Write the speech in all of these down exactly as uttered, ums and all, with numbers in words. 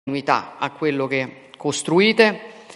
continuità a quello che costruite,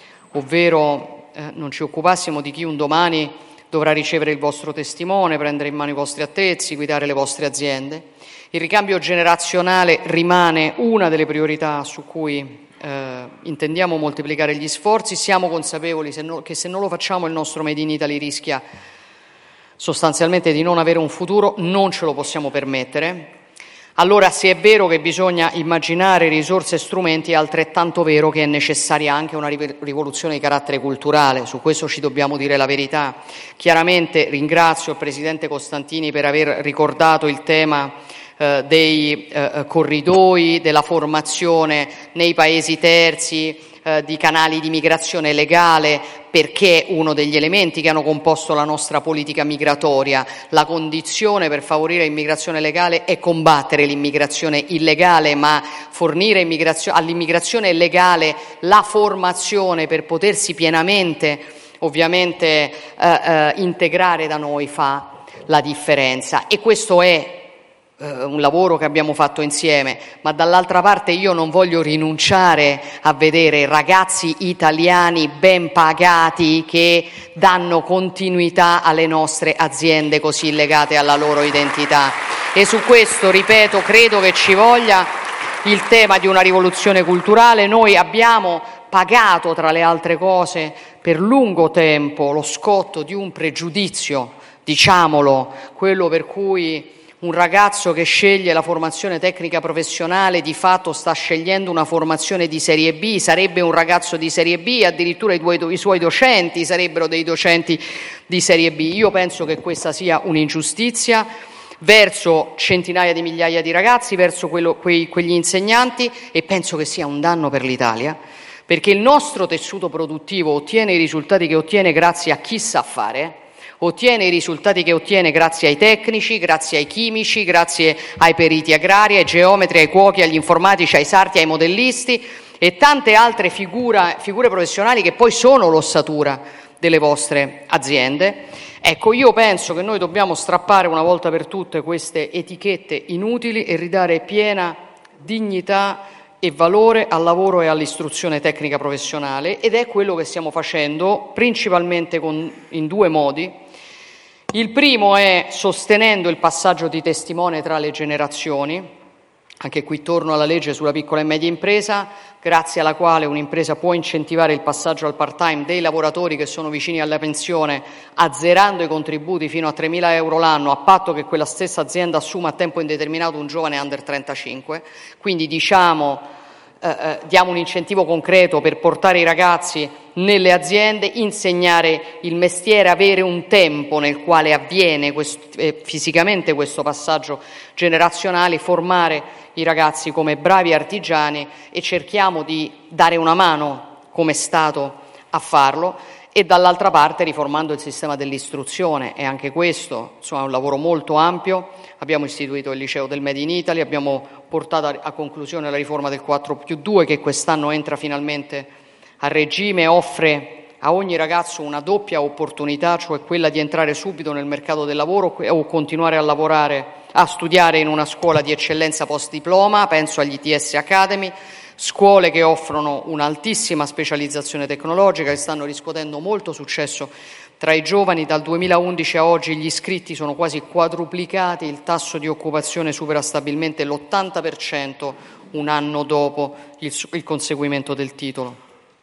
ovvero eh, non ci occupassimo di chi un domani dovrà ricevere il vostro testimone, prendere in mano i vostri attrezzi, guidare le vostre aziende. Il ricambio generazionale rimane una delle priorità su cui eh, intendiamo moltiplicare gli sforzi. Siamo consapevoli se no, che se non lo facciamo il nostro Made in Italy rischia sostanzialmente di non avere un futuro, non ce lo possiamo permettere. Allora, se è vero che bisogna immaginare risorse e strumenti, è altrettanto vero che è necessaria anche una rivoluzione di carattere culturale. Su questo ci dobbiamo dire la verità. Chiaramente ringrazio il Presidente Costantini per aver ricordato il tema eh, dei eh, corridoi, della formazione nei paesi terzi, eh, di canali di migrazione legale, perché uno degli elementi che hanno composto la nostra politica migratoria. La condizione per favorire l'immigrazione legale è combattere l'immigrazione illegale, ma fornire all'immigrazione legale la formazione per potersi pienamente, ovviamente, eh, eh, integrare da noi fa la differenza. E questo è un lavoro che abbiamo fatto insieme, ma dall'altra parte io non voglio rinunciare a vedere ragazzi italiani ben pagati che danno continuità alle nostre aziende così legate alla loro identità. E su questo, ripeto, credo che ci voglia il tema di una rivoluzione culturale. Noi abbiamo pagato, tra le altre cose, per lungo tempo lo scotto di un pregiudizio, diciamolo, quello per cui un ragazzo che sceglie la formazione tecnica professionale di fatto sta scegliendo una formazione di serie B, sarebbe un ragazzo di serie B, addirittura i, tuoi, i suoi docenti sarebbero dei docenti di serie B. Io penso che questa sia un'ingiustizia verso centinaia di migliaia di ragazzi, verso quello, quei, quegli insegnanti, e penso che sia un danno per l'Italia, perché il nostro tessuto produttivo ottiene i risultati che ottiene grazie a chi sa fare, ottiene i risultati che ottiene grazie ai tecnici, grazie ai chimici, grazie ai periti agrari, ai geometri, ai cuochi, agli informatici, ai sarti, ai modellisti e tante altre figura, figure professionali che poi sono l'ossatura delle vostre aziende. Ecco, io penso che noi dobbiamo strappare una volta per tutte queste etichette inutili e ridare piena dignità e valore al lavoro e all'istruzione tecnica professionale, ed è quello che stiamo facendo principalmente con, in due modi. Il primo è sostenendo il passaggio di testimone tra le generazioni. Anche qui torno alla legge sulla piccola e media impresa, grazie alla quale un'impresa può incentivare il passaggio al part-time dei lavoratori che sono vicini alla pensione, azzerando i contributi fino a tremila euro l'anno, a patto che quella stessa azienda assuma a tempo indeterminato un giovane under trentacinque. Quindi diciamo Eh, eh, diamo un incentivo concreto per portare i ragazzi nelle aziende, insegnare il mestiere, avere un tempo nel quale avviene questo, eh, fisicamente questo passaggio generazionale, formare i ragazzi come bravi artigiani, e cerchiamo di dare una mano come Stato a farlo, e dall'altra parte riformando il sistema dell'istruzione. E anche questo, insomma, è un lavoro molto ampio. Abbiamo istituito il liceo del Made in Italy, abbiamo portato a conclusione la riforma del quattro più due che quest'anno entra finalmente a regime, offre a ogni ragazzo una doppia opportunità, cioè quella di entrare subito nel mercato del lavoro o continuare a lavorare, a studiare in una scuola di eccellenza post diploma. Penso agli I T S Academy, scuole che offrono un'altissima specializzazione tecnologica, che stanno riscuotendo molto successo tra i giovani. Dal duemilaundici a oggi gli iscritti sono quasi quadruplicati, il tasso di occupazione supera stabilmente l'ottanta per cento un anno dopo il, il conseguimento del titolo.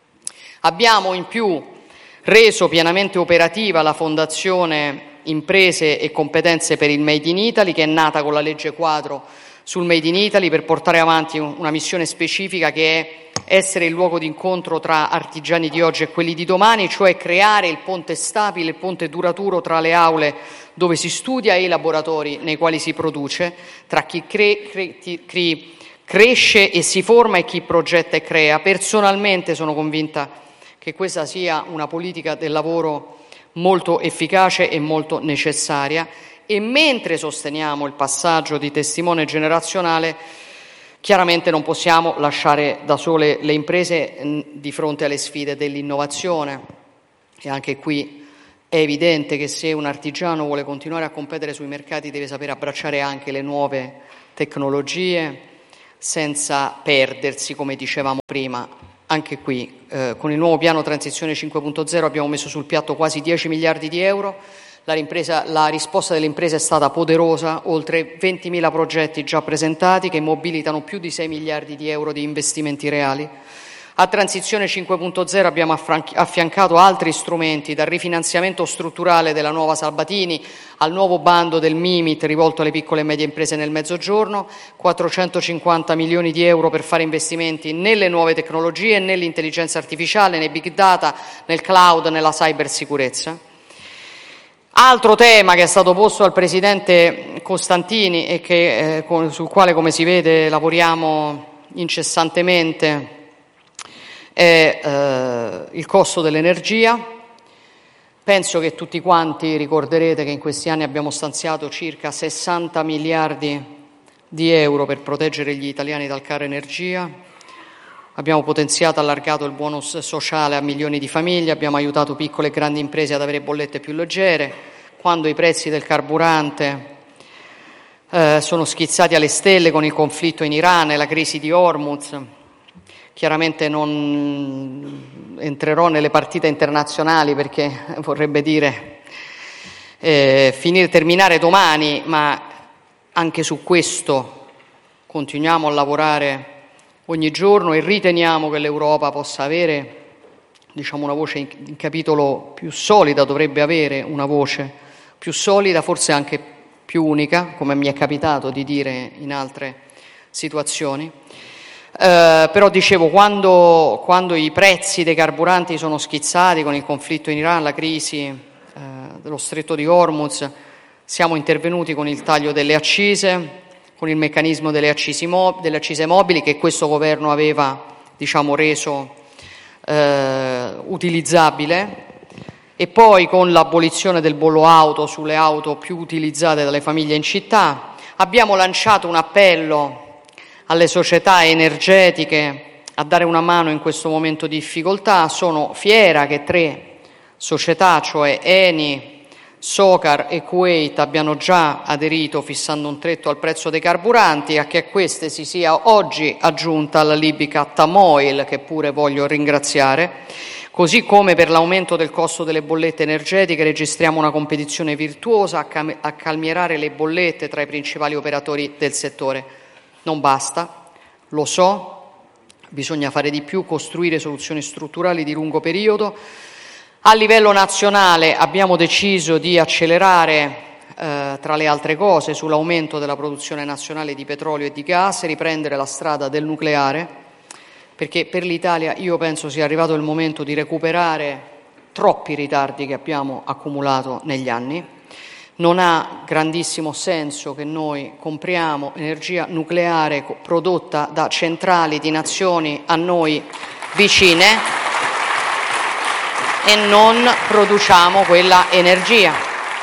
Abbiamo in più reso pienamente operativa la Fondazione Imprese e Competenze per il Made in Italy, che è nata con la legge quadro sul Made in Italy per portare avanti una missione specifica, che è essere il luogo d'incontro tra artigiani di oggi e quelli di domani, cioè creare il ponte stabile, il ponte duraturo tra le aule dove si studia e i laboratori nei quali si produce, tra chi, cre- cre- chi cresce e si forma e chi progetta e crea. Personalmente sono convinta che questa sia una politica del lavoro molto efficace e molto necessaria. E mentre sosteniamo il passaggio di testimone generazionale, chiaramente non possiamo lasciare da sole le imprese di fronte alle sfide dell'innovazione. E anche qui è evidente che se un artigiano vuole continuare a competere sui mercati deve sapere abbracciare anche le nuove tecnologie, senza perdersi, come dicevamo prima. Anche qui, eh, con il nuovo piano Transizione cinque punto zero abbiamo messo sul piatto quasi dieci miliardi di euro. La, rimpresa, la risposta delle imprese è stata poderosa, oltre ventimila progetti già presentati che mobilitano più di sei miliardi di euro di investimenti reali. A Transizione cinque punto zero abbiamo affiancato altri strumenti, dal rifinanziamento strutturale della nuova Salvatini al nuovo bando del Mimit rivolto alle piccole e medie imprese nel Mezzogiorno, quattrocentocinquanta milioni di euro per fare investimenti nelle nuove tecnologie, nell'intelligenza artificiale, nei big data, nel cloud, nella cybersicurezza. Altro tema che è stato posto dal Presidente Costantini e che, eh, con, sul quale, come si vede, lavoriamo incessantemente è eh, il costo dell'energia. Penso che tutti quanti ricorderete che in questi anni abbiamo stanziato circa sessanta miliardi di euro per proteggere gli italiani dal caro energia. Abbiamo potenziato e allargato il bonus sociale a milioni di famiglie, abbiamo aiutato piccole e grandi imprese ad avere bollette più leggere. Quando i prezzi del carburante eh, sono schizzati alle stelle con il conflitto in Iran e la crisi di Hormuz, chiaramente non entrerò nelle partite internazionali perché vorrebbe dire eh, finire, terminare domani, ma anche su questo continuiamo a lavorare ogni giorno e riteniamo che l'Europa possa avere, diciamo, una voce in, in capitolo più solida, dovrebbe avere una voce più solida, forse anche più unica, come mi è capitato di dire in altre situazioni. Eh, però dicevo, quando, quando i prezzi dei carburanti sono schizzati con il conflitto in Iran, la crisi eh, dello stretto di Hormuz, siamo intervenuti con il taglio delle accise, con il meccanismo delle accise, mo- delle accise mobili che questo governo aveva, diciamo, reso eh, utilizzabile, e poi con l'abolizione del bollo auto sulle auto più utilizzate dalle famiglie in città. Abbiamo lanciato un appello alle società energetiche a dare una mano in questo momento di difficoltà. Sono fiera che tre società, cioè Eni, Socar e Kuwait, abbiano già aderito fissando un tetto al prezzo dei carburanti, e che a queste si sia oggi aggiunta la libica Tamoil, che pure voglio ringraziare. Così come per l'aumento del costo delle bollette energetiche registriamo una competizione virtuosa a, cam- a calmierare le bollette tra i principali operatori del settore. Non basta, lo so, bisogna fare di più, costruire soluzioni strutturali di lungo periodo. A livello nazionale abbiamo deciso di accelerare, eh, tra le altre cose, sull'aumento della produzione nazionale di petrolio e di gas, riprendere la strada del nucleare, perché per l'Italia io penso sia arrivato il momento di recuperare troppi ritardi che abbiamo accumulato negli anni. Non ha grandissimo senso che noi compriamo energia nucleare prodotta da centrali di nazioni a noi vicine e non produciamo quella energia.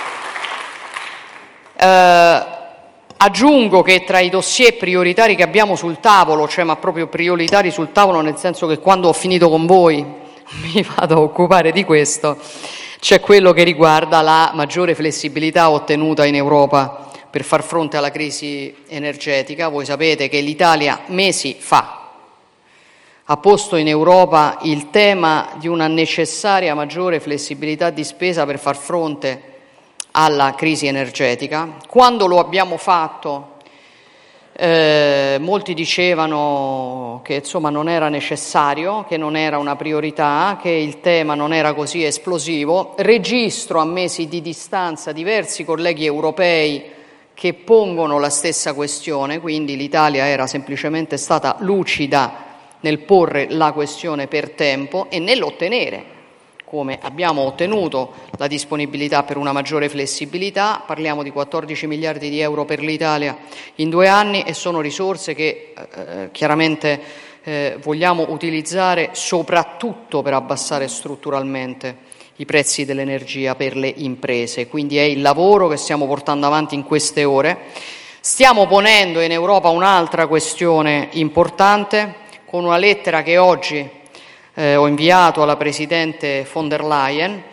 Eh, aggiungo che tra i dossier prioritari che abbiamo sul tavolo, cioè ma proprio prioritari sul tavolo nel senso che quando ho finito con voi mi vado a occupare di questo, c'è quello che riguarda la maggiore flessibilità ottenuta in Europa per far fronte alla crisi energetica. Voi sapete che l'Italia mesi fa ha posto in Europa il tema di una necessaria maggiore flessibilità di spesa per far fronte alla crisi energetica. Quando lo abbiamo fatto, eh, molti dicevano che insomma non era necessario, che non era una priorità, che il tema non era così esplosivo. Registro a mesi di distanza diversi colleghi europei che pongono la stessa questione, quindi l'Italia era semplicemente stata lucida nel porre la questione per tempo e nell'ottenere, come abbiamo ottenuto, la disponibilità per una maggiore flessibilità. Parliamo di quattordici miliardi di euro per l'Italia in due anni e sono risorse che eh, chiaramente eh, vogliamo utilizzare soprattutto per abbassare strutturalmente i prezzi dell'energia per le imprese. Quindi è il lavoro che stiamo portando avanti in queste ore. Stiamo ponendo in Europa un'altra questione importante con una lettera che oggi Eh, ho inviato alla Presidente von der Leyen,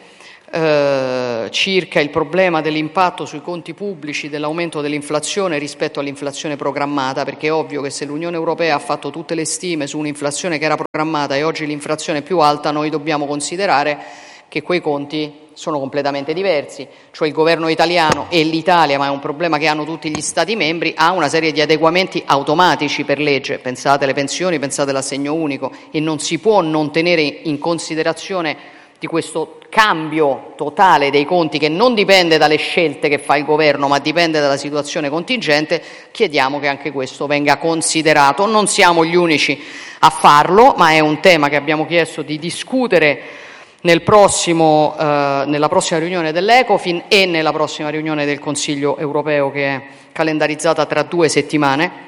eh, circa il problema dell'impatto sui conti pubblici dell'aumento dell'inflazione rispetto all'inflazione programmata, perché è ovvio che se l'Unione Europea ha fatto tutte le stime su un'inflazione che era programmata e oggi l'inflazione è più alta, noi dobbiamo considerare che quei conti sono completamente diversi, cioè il governo italiano e l'Italia, ma è un problema che hanno tutti gli Stati membri, ha una serie di adeguamenti automatici per legge, pensate alle pensioni, pensate all'assegno unico, e non si può non tenere in considerazione di questo cambio totale dei conti che non dipende dalle scelte che fa il governo, ma dipende dalla situazione contingente. Chiediamo che anche questo venga considerato. Non siamo gli unici a farlo, ma è un tema che abbiamo chiesto di discutere nel prossimo, eh, nella prossima riunione dell'Ecofin e nella prossima riunione del Consiglio europeo, che è calendarizzata tra due settimane.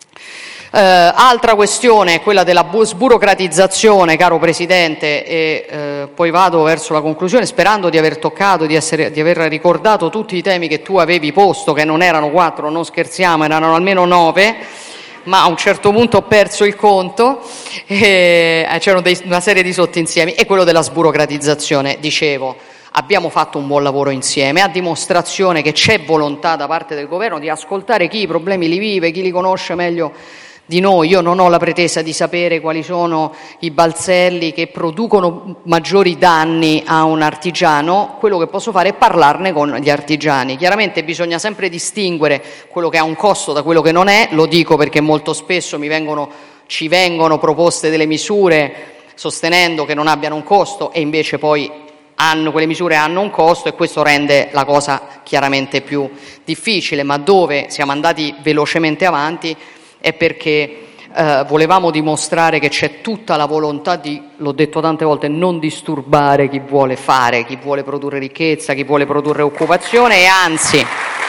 Eh, altra questione è quella della sburocratizzazione, caro Presidente, e eh, poi vado verso la conclusione sperando di aver toccato, di, essere, di aver ricordato tutti i temi che tu avevi posto, che non erano quattro, non scherziamo, erano almeno nove, ma a un certo punto ho perso il conto, e c'erano dei, una serie di sottoinsiemi, e quello della sburocratizzazione, dicevo, abbiamo fatto un buon lavoro insieme, a dimostrazione che c'è volontà da parte del governo di ascoltare chi i problemi li vive, chi li conosce meglio di noi. Io non ho la pretesa di sapere quali sono i balzelli che producono maggiori danni a un artigiano, quello che posso fare è parlarne con gli artigiani. Chiaramente bisogna sempre distinguere quello che ha un costo da quello che non è, lo dico perché molto spesso mi vengono, ci vengono proposte delle misure sostenendo che non abbiano un costo e invece poi hanno, quelle misure hanno un costo, e questo rende la cosa chiaramente più difficile, ma dove siamo andati velocemente avanti è perché eh, volevamo dimostrare che c'è tutta la volontà di, l'ho detto tante volte, non disturbare chi vuole fare, chi vuole produrre ricchezza, chi vuole produrre occupazione, e anzi,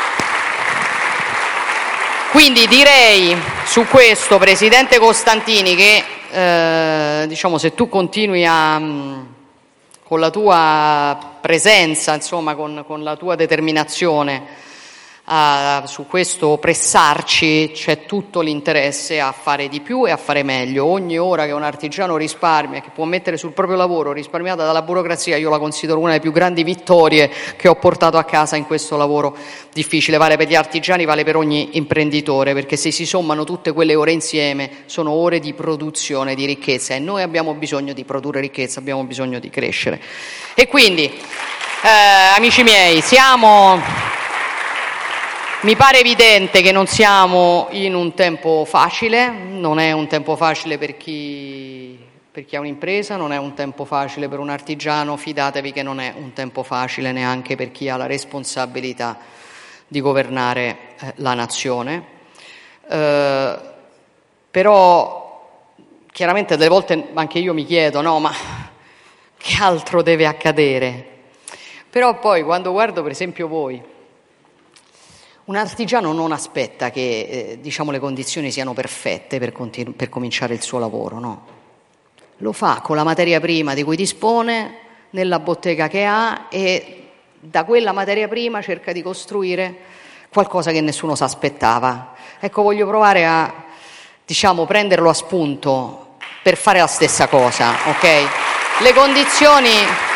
quindi direi su questo, Presidente Costantini, che eh, diciamo, se tu continui a, con la tua presenza, insomma, con, con la tua determinazione, Uh, su questo pressarci, c'è tutto l'interesse a fare di più e a fare meglio. Ogni ora che un artigiano risparmia, che può mettere sul proprio lavoro, risparmiata dalla burocrazia, io la considero una delle più grandi vittorie che ho portato a casa in questo lavoro difficile. Vale per gli artigiani, vale per ogni imprenditore, perché se si sommano tutte quelle ore insieme sono ore di produzione di ricchezza, e noi abbiamo bisogno di produrre ricchezza, abbiamo bisogno di crescere. E quindi, eh, amici miei, siamo... Mi pare evidente che non siamo in un tempo facile, non è un tempo facile per chi, per chi ha un'impresa, non è un tempo facile per un artigiano, fidatevi che non è un tempo facile neanche per chi ha la responsabilità di governare eh, la nazione. Eh, però chiaramente delle volte anche io mi chiedo, no, ma che altro deve accadere? Però poi quando guardo per esempio voi, un artigiano non aspetta che eh, diciamo, le condizioni siano perfette per, continu- per cominciare il suo lavoro, no. Lo fa con la materia prima di cui dispone, nella bottega che ha, e da quella materia prima cerca di costruire qualcosa che nessuno si aspettava. Ecco, voglio provare a, diciamo, prenderlo a spunto per fare la stessa cosa, ok? Le condizioni...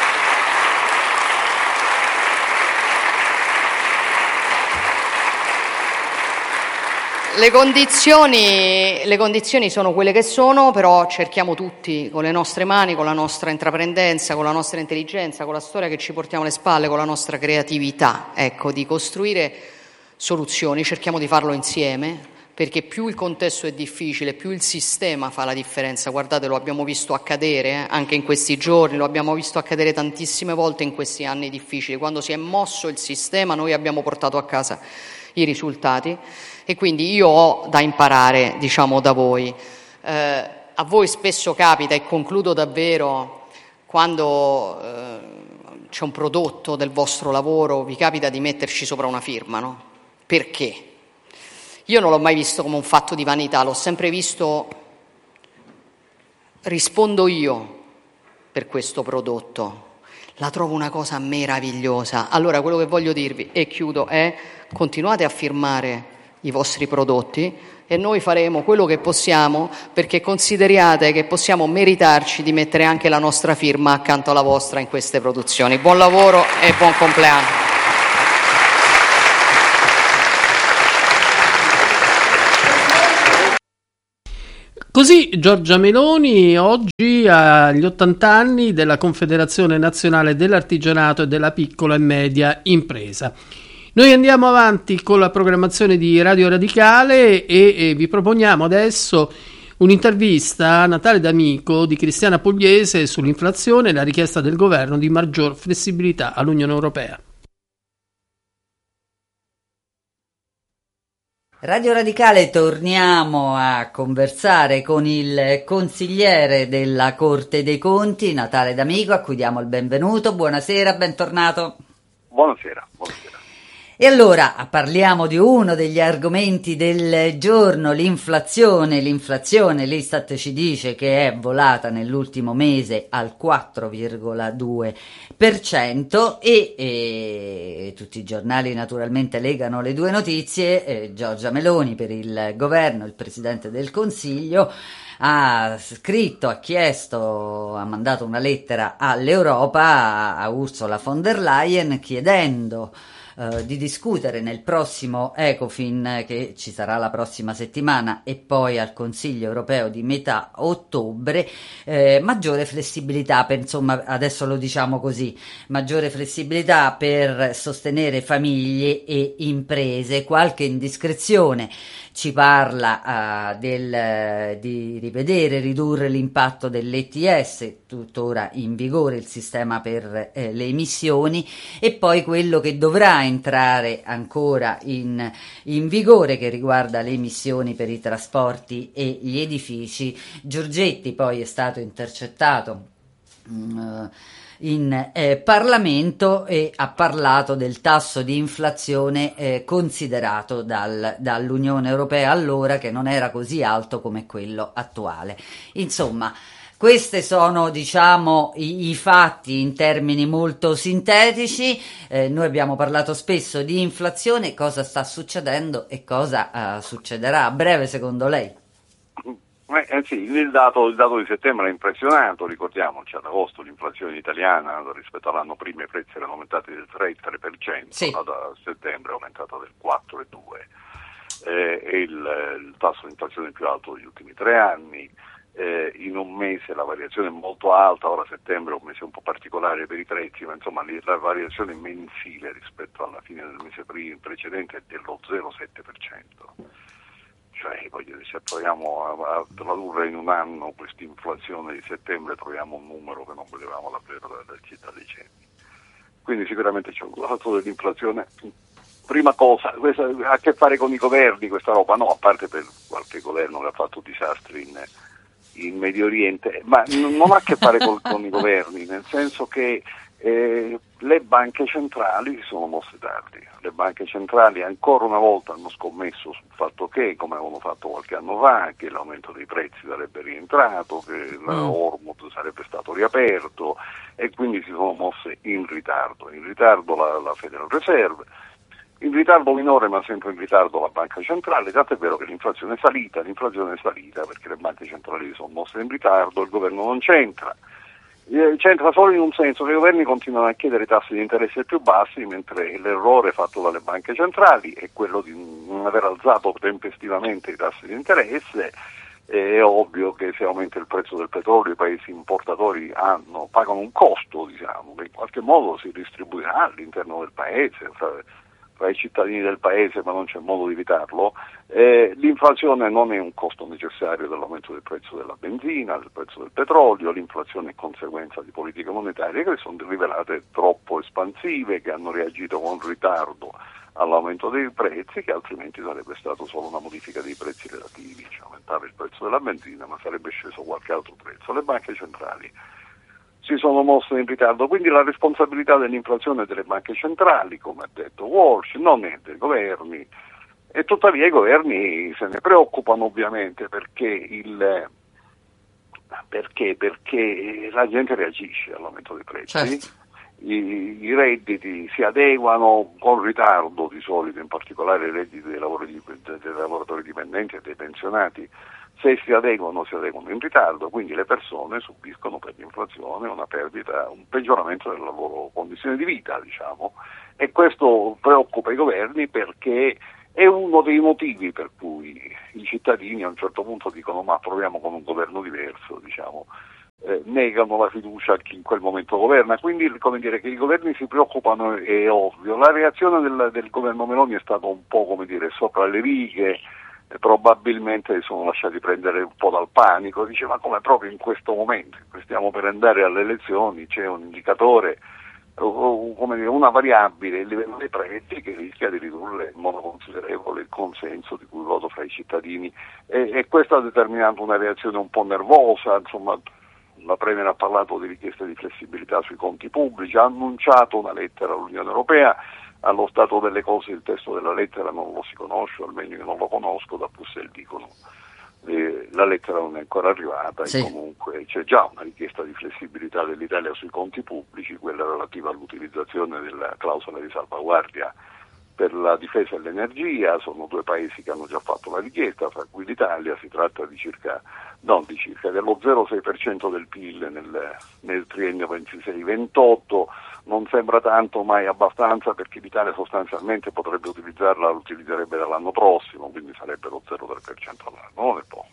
Le condizioni, le condizioni sono quelle che sono, però cerchiamo tutti con le nostre mani, con la nostra intraprendenza, con la nostra intelligenza, con la storia che ci portiamo alle spalle, con la nostra creatività, ecco, di costruire soluzioni. Cerchiamo di farlo insieme, perché più il contesto è difficile, più il sistema fa la differenza. Guardate, lo abbiamo visto accadere eh, anche in questi giorni, lo abbiamo visto accadere tantissime volte in questi anni difficili. Quando si è mosso il sistema, noi abbiamo portato a casa i risultati. E quindi io ho da imparare, diciamo, da voi. Eh, a voi spesso capita, e concludo davvero, quando eh, c'è un prodotto del vostro lavoro, vi capita di metterci sopra una firma, no? Perché? Io non l'ho mai visto come un fatto di vanità, l'ho sempre visto, rispondo io per questo prodotto. La trovo una cosa meravigliosa. Allora, quello che voglio dirvi, e chiudo, è continuate a firmare i vostri prodotti e noi faremo quello che possiamo, perché consideriate che possiamo meritarci di mettere anche la nostra firma accanto alla vostra in queste produzioni. Buon lavoro e buon compleanno. Così Giorgia Meloni oggi agli ottanta anni della Confederazione Nazionale dell'Artigianato e della Piccola e Media Impresa. Noi andiamo avanti con la programmazione di Radio Radicale e, e vi proponiamo adesso un'intervista a Natale D'Amico di Cristiana Pugliese sull'inflazione e la richiesta del governo di maggior flessibilità all'Unione Europea. Radio Radicale, torniamo a conversare con il consigliere della Corte dei Conti, Natale D'Amico, a cui diamo il benvenuto. Buonasera, bentornato. Buonasera, buonasera. E allora parliamo di uno degli argomenti del giorno, l'inflazione. L'inflazione, l'Istat ci dice che è volata nell'ultimo mese al quattro virgola due per cento e, e tutti i giornali naturalmente legano le due notizie. eh, Giorgia Meloni per il governo, il Presidente del Consiglio, ha scritto, ha chiesto, ha mandato una lettera all'Europa, a, a Ursula von der Leyen, chiedendo Uh, di discutere nel prossimo Ecofin che ci sarà la prossima settimana e poi al Consiglio europeo di metà ottobre, eh, maggiore flessibilità per, insomma, adesso lo diciamo così, maggiore flessibilità per sostenere famiglie e imprese. Qualche indiscrezione, ci parla uh, del, di rivedere, ridurre l'impatto dell'E T S, tuttora in vigore il sistema per eh, le emissioni, e poi quello che dovrà entrare ancora in, in vigore, che riguarda le emissioni per i trasporti e gli edifici. Giorgetti poi è stato intercettato uh, in eh, Parlamento e ha parlato del tasso di inflazione eh, considerato dal, dall'Unione Europea allora, che non era così alto come quello attuale. Insomma, questi sono, diciamo, i, i fatti in termini molto sintetici. Eh, noi abbiamo parlato spesso di inflazione, cosa sta succedendo e cosa uh, succederà a breve secondo lei? Eh, sì, il dato, il dato di settembre è impressionato, ricordiamoci, ad agosto l'inflazione italiana rispetto all'anno prima i prezzi erano aumentati del tre virgola tre per cento, sì. Ad settembre è aumentato del quattro virgola due per cento, eh, è il, il tasso di inflazione più alto degli ultimi tre anni. Eh, in un mese la variazione è molto alta, ora settembre è un mese un po' particolare per i prezzi, ma insomma la variazione mensile rispetto alla fine del mese precedente è dello zero virgola sette per cento. Cioè, voglio dire, se proviamo a, a tradurre in un anno questa inflazione di settembre troviamo un numero che non vedevamo davvero da, da, da decenni. Quindi sicuramente c'è un lato dell'inflazione. Prima cosa, questa ha a che fare con i governi questa roba? No, a parte per qualche governo che ha fatto disastri in in Medio Oriente, ma non ha a che fare col, con i governi, nel senso che eh, le banche centrali si sono mosse tardi. Le banche centrali ancora una volta hanno scommesso sul fatto che, come avevano fatto qualche anno fa, che l'aumento dei prezzi sarebbe rientrato, che mm. l'Ormuz sarebbe stato riaperto, e quindi si sono mosse in ritardo. In ritardo la, la Federal Reserve, in ritardo minore ma sempre in ritardo la banca centrale, tanto è vero che l'inflazione è salita, l'inflazione è salita perché le banche centrali si sono mosse in ritardo, il governo non c'entra, eh, c'entra solo in un senso, che i governi continuano a chiedere tassi di interesse più bassi, mentre l'errore fatto dalle banche centrali è quello di non aver alzato tempestivamente i tassi di interesse. È ovvio che se aumenta il prezzo del petrolio i paesi importatori hanno, pagano un costo, diciamo, che in qualche modo si distribuirà all'interno del paese, fra, tra i cittadini del paese, ma non c'è modo di evitarlo. Eh, l'inflazione non è un costo necessario dell'aumento del prezzo della benzina, del prezzo del petrolio, l'inflazione è conseguenza di politiche monetarie che sono rivelate troppo espansive, che hanno reagito con ritardo all'aumento dei prezzi, che altrimenti sarebbe stato solo una modifica dei prezzi relativi, cioè aumentava il prezzo della benzina ma sarebbe sceso qualche altro prezzo. Le banche centrali si sono mosse in ritardo, quindi la responsabilità dell'inflazione è delle banche centrali, come ha detto Walsh, non è dei governi, e tuttavia i governi se ne preoccupano ovviamente perché il perché, perché la gente reagisce all'aumento dei prezzi. Certo. I, i redditi si adeguano con ritardo di solito, in particolare i redditi dei, lavori, dei lavoratori dipendenti e dei pensionati. Se si adeguano, si adeguano in ritardo, quindi le persone subiscono per l'inflazione una perdita, un peggioramento delle loro condizioni di vita, diciamo, e questo preoccupa i governi perché è uno dei motivi per cui i cittadini a un certo punto dicono ma proviamo con un governo diverso, diciamo, eh, negano la fiducia a chi in quel momento governa, quindi come dire che i governi si preoccupano è ovvio. La reazione del, del governo Meloni è stata un po' come dire sopra le righe, probabilmente si sono lasciati prendere un po' dal panico, dice ma come proprio in questo momento, stiamo per andare alle elezioni, c'è un indicatore, come dire, una variabile, il livello dei prezzi che rischia di ridurre in modo considerevole il consenso di cui voto fra i cittadini e, e questo ha determinato una reazione un po' nervosa, insomma la Premier ha parlato di richieste di flessibilità sui conti pubblici, ha annunciato una lettera all'Unione Europea. Allo stato delle cose il testo della lettera non lo si conosce, o almeno io non lo conosco, da Bruxelles dicono eh, la lettera non è ancora arrivata sì. E comunque c'è già una richiesta di flessibilità dell'Italia sui conti pubblici, quella relativa all'utilizzazione della clausola di salvaguardia per la difesa e l'energia. Sono due paesi che hanno già fatto la richiesta, fra cui l'Italia. Si tratta di circa, non di circa, dello zero virgola sei per cento del P I L nel, nel triennio ventisei ventotto. Non sembra tanto, ma è abbastanza, perché l'Italia sostanzialmente potrebbe utilizzarla, la utilizzerebbe dall'anno prossimo, quindi sarebbe lo zero virgola tre per cento all'anno, non è poco.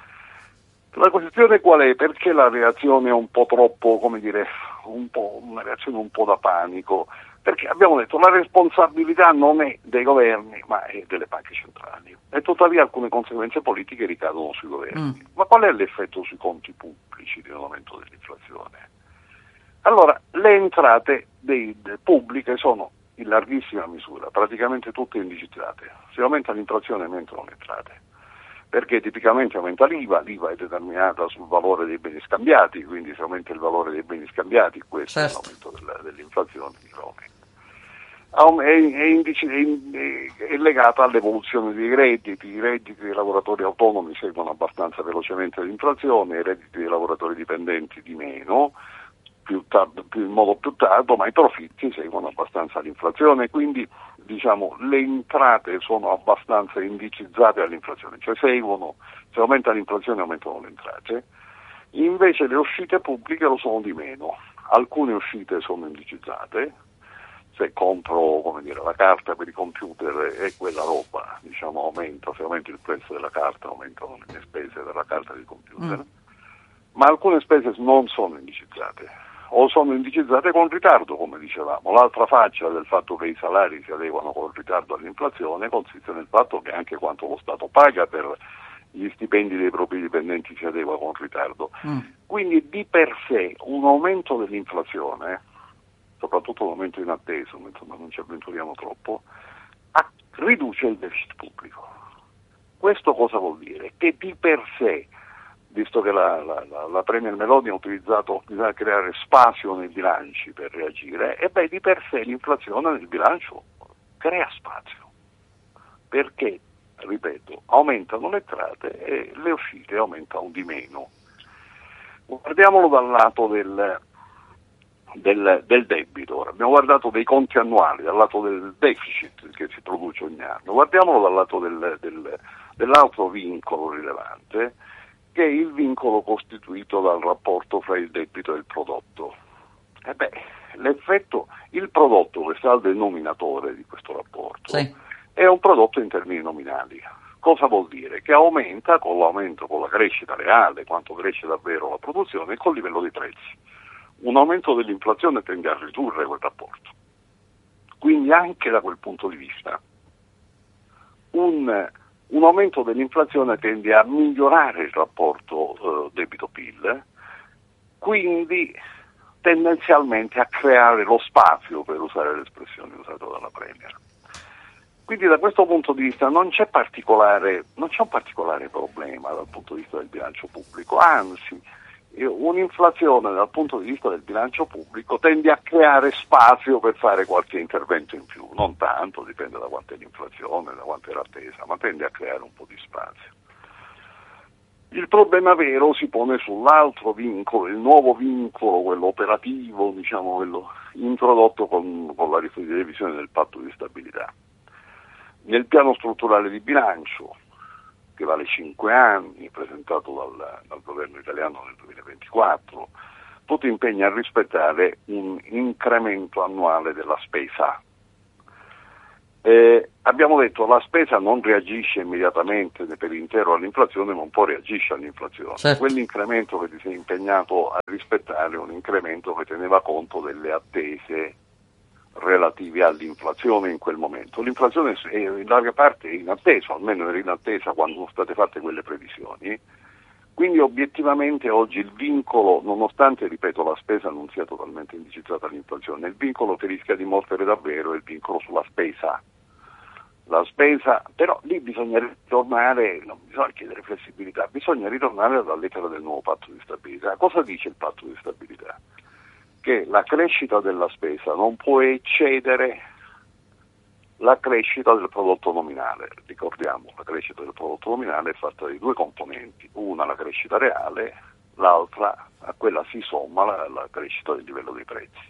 La questione qual è? Perché la reazione è un po' troppo, come dire, un po', una reazione un po' da panico? Perché abbiamo detto la responsabilità non è dei governi, ma è delle banche centrali. E tuttavia alcune conseguenze politiche ricadono sui governi. Mm. Ma qual è l'effetto sui conti pubblici di un aumento dell'inflazione? Allora, le entrate dei, dei pubbliche sono in larghissima misura, praticamente tutte indicizzate. Se aumenta l'inflazione aumentano le entrate, perché tipicamente aumenta l'I V A, l'I V A è determinata sul valore dei beni scambiati, quindi se aumenta il valore dei beni scambiati, questo certo. È l'aumento della, dell'inflazione, è, è, indice, è, è legata all'evoluzione dei redditi. I redditi dei lavoratori autonomi seguono abbastanza velocemente l'inflazione, i redditi dei lavoratori dipendenti di meno, più tardo, più, in modo più tardo, ma i profitti seguono abbastanza l'inflazione, quindi diciamo le entrate sono abbastanza indicizzate all'inflazione, cioè seguono, se aumenta l'inflazione aumentano le entrate. Invece le uscite pubbliche lo sono di meno, alcune uscite sono indicizzate, se compro come dire, la carta per i computer e quella roba diciamo aumenta, se aumenta il prezzo della carta aumentano le mie spese della carta di computer, mm. ma alcune spese non sono indicizzate o sono indicizzate con ritardo, come dicevamo. L'altra faccia del fatto che i salari si adeguano con ritardo all'inflazione consiste nel fatto che anche quanto lo Stato paga per gli stipendi dei propri dipendenti si adegua con ritardo. Mm. Quindi di per sé un aumento dell'inflazione, soprattutto un aumento inatteso, insomma non ci avventuriamo troppo, riduce il deficit pubblico. Questo cosa vuol dire? Che di per sé, visto che la, la, la, la Premier Meloni ha utilizzato bisogna creare spazio nei bilanci per reagire, e beh di per sé l'inflazione nel bilancio crea spazio, perché, ripeto, aumentano le entrate e le uscite aumentano di meno. Guardiamolo dal lato del, del, del debito. Ora abbiamo guardato dei conti annuali, dal lato del deficit che si produce ogni anno, guardiamolo dal lato del, del, dell'altro vincolo rilevante, che è il vincolo costituito dal rapporto fra il debito e il prodotto. E beh, l'effetto, il prodotto, che sta al denominatore di questo rapporto, sì. È un prodotto in termini nominali. Cosa vuol dire? Che aumenta con l'aumento, con la crescita reale, quanto cresce davvero la produzione, e col livello dei prezzi. Un aumento dell'inflazione tende a ridurre quel rapporto. Quindi anche da quel punto di vista un Un aumento dell'inflazione tende a migliorare il rapporto eh, debito-P I L, quindi tendenzialmente a creare lo spazio, per usare l'espressione usata dalla Premier. Quindi da questo punto di vista non c'è particolare, non c'è un particolare problema dal punto di vista del bilancio pubblico, anzi un'inflazione dal punto di vista del bilancio pubblico tende a creare spazio per fare qualche intervento in più, non tanto, dipende da quanto è l'inflazione, da quanto è l'attesa, ma tende a creare un po' di spazio. Il problema vero si pone sull'altro vincolo, il nuovo vincolo, quello operativo, diciamo, quello introdotto con, con la revisione del patto di stabilità. Nel piano strutturale di bilancio, che vale cinque anni, presentato dal, dal governo italiano nel duemilaventiquattro, tutto impegna a rispettare un incremento annuale della spesa. Eh, abbiamo detto che la spesa non reagisce immediatamente per intero all'inflazione, ma un po' reagisce all'inflazione. Certo. Quell'incremento che ti sei impegnato a rispettare è un incremento che teneva conto delle attese relative all'inflazione in quel momento. L'inflazione è in larga parte in attesa, almeno era in attesa quando sono state fatte quelle previsioni, quindi obiettivamente oggi il vincolo, nonostante, ripeto, la spesa non sia totalmente indicizzata all'inflazione, il vincolo che rischia di mordere davvero è il vincolo sulla spesa. La spesa, però lì bisogna ritornare, non bisogna chiedere flessibilità, bisogna ritornare alla lettera del nuovo patto di stabilità. Cosa dice il patto di stabilità? Che la crescita della spesa non può eccedere la crescita del prodotto nominale. Ricordiamo, la crescita del prodotto nominale è fatta di due componenti, una la crescita reale, l'altra a quella si somma la, la crescita del livello dei prezzi.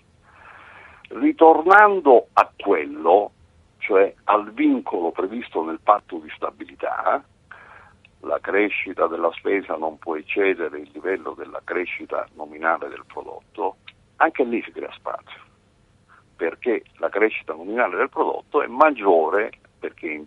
Ritornando a quello, cioè al vincolo previsto nel patto di stabilità, la crescita della spesa non può eccedere il livello della crescita nominale del prodotto, anche lì si crea spazio, perché la crescita nominale del prodotto è maggiore, perché il,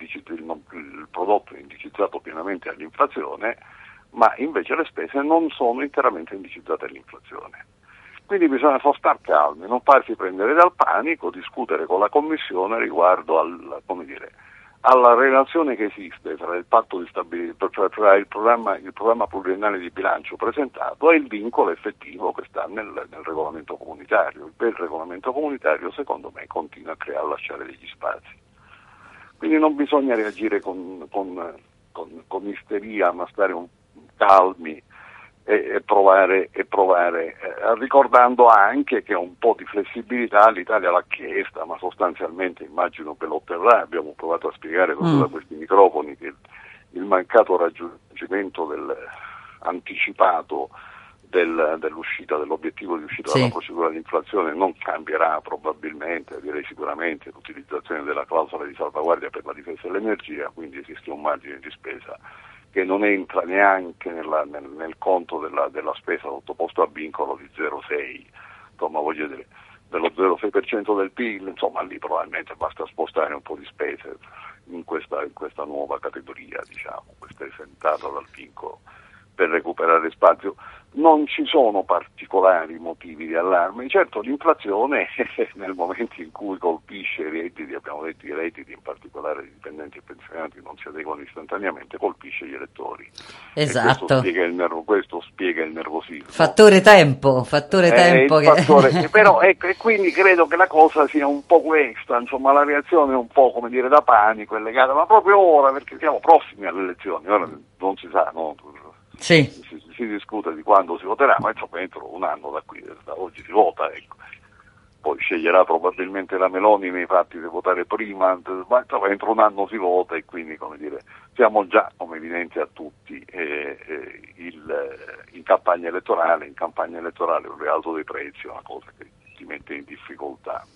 il prodotto è indicizzato pienamente all'inflazione, ma invece le spese non sono interamente indicizzate all'inflazione. Quindi bisogna star calmi, non farsi prendere dal panico, discutere con la Commissione riguardo al, come dire, alla relazione che esiste tra il patto di stabilità, cioè tra il programma, il programma pluriennale di bilancio presentato e il vincolo effettivo che sta nel, nel regolamento comunitario. Il regolamento comunitario, secondo me, continua a creare, a lasciare degli spazi. Quindi non bisogna reagire con, con, con, con isteria, ma stare un, calmi e, e provare, e provare eh, ricordando anche che un po' di flessibilità l'Italia l'ha chiesta, ma sostanzialmente immagino che lo otterrà. Abbiamo provato a spiegare proprio mm. da questi microfoni che il, il mancato raggiungimento del anticipato del, dell'uscita dell'obiettivo di uscita sì. dalla procedura di inflazione non cambierà probabilmente, direi sicuramente, l'utilizzazione della clausola di salvaguardia per la difesa dell'energia, quindi esiste un margine di spesa che non entra neanche nella, nel, nel conto della, della spesa sottoposto a vincolo di zero virgola sei, insomma voglio dire, dello zero virgola sei per cento del P I L, insomma lì probabilmente basta spostare un po' di spese in questa, in questa nuova categoria, diciamo, questa esentata dal vincolo per recuperare spazio. Non ci sono particolari motivi di allarme, certo l'inflazione nel momento in cui colpisce i redditi, abbiamo detto i redditi in particolare di dipendenti e pensionati non si adeguano istantaneamente, colpisce gli elettori. Esatto. E questo spiega il, nervo, questo spiega il nervosismo. Fattore tempo, fattore tempo. Eh, che... fattore, però ecco, e quindi credo che la cosa sia un po' questa, insomma la reazione è un po' come dire da panico, è legata, ma proprio ora, perché siamo prossimi alle elezioni, ora non si sa, no? Sì. Si, si discute di quando si voterà, ma insomma entro un anno da qui, da oggi si vota, ecco. Poi sceglierà probabilmente la Meloni nei fatti di votare prima, ma insomma entro un anno si vota e quindi, come dire, siamo già, come evidente a tutti, eh, eh, il, in campagna elettorale, in campagna elettorale un rialzo dei prezzi è una cosa che ti mette in difficoltà.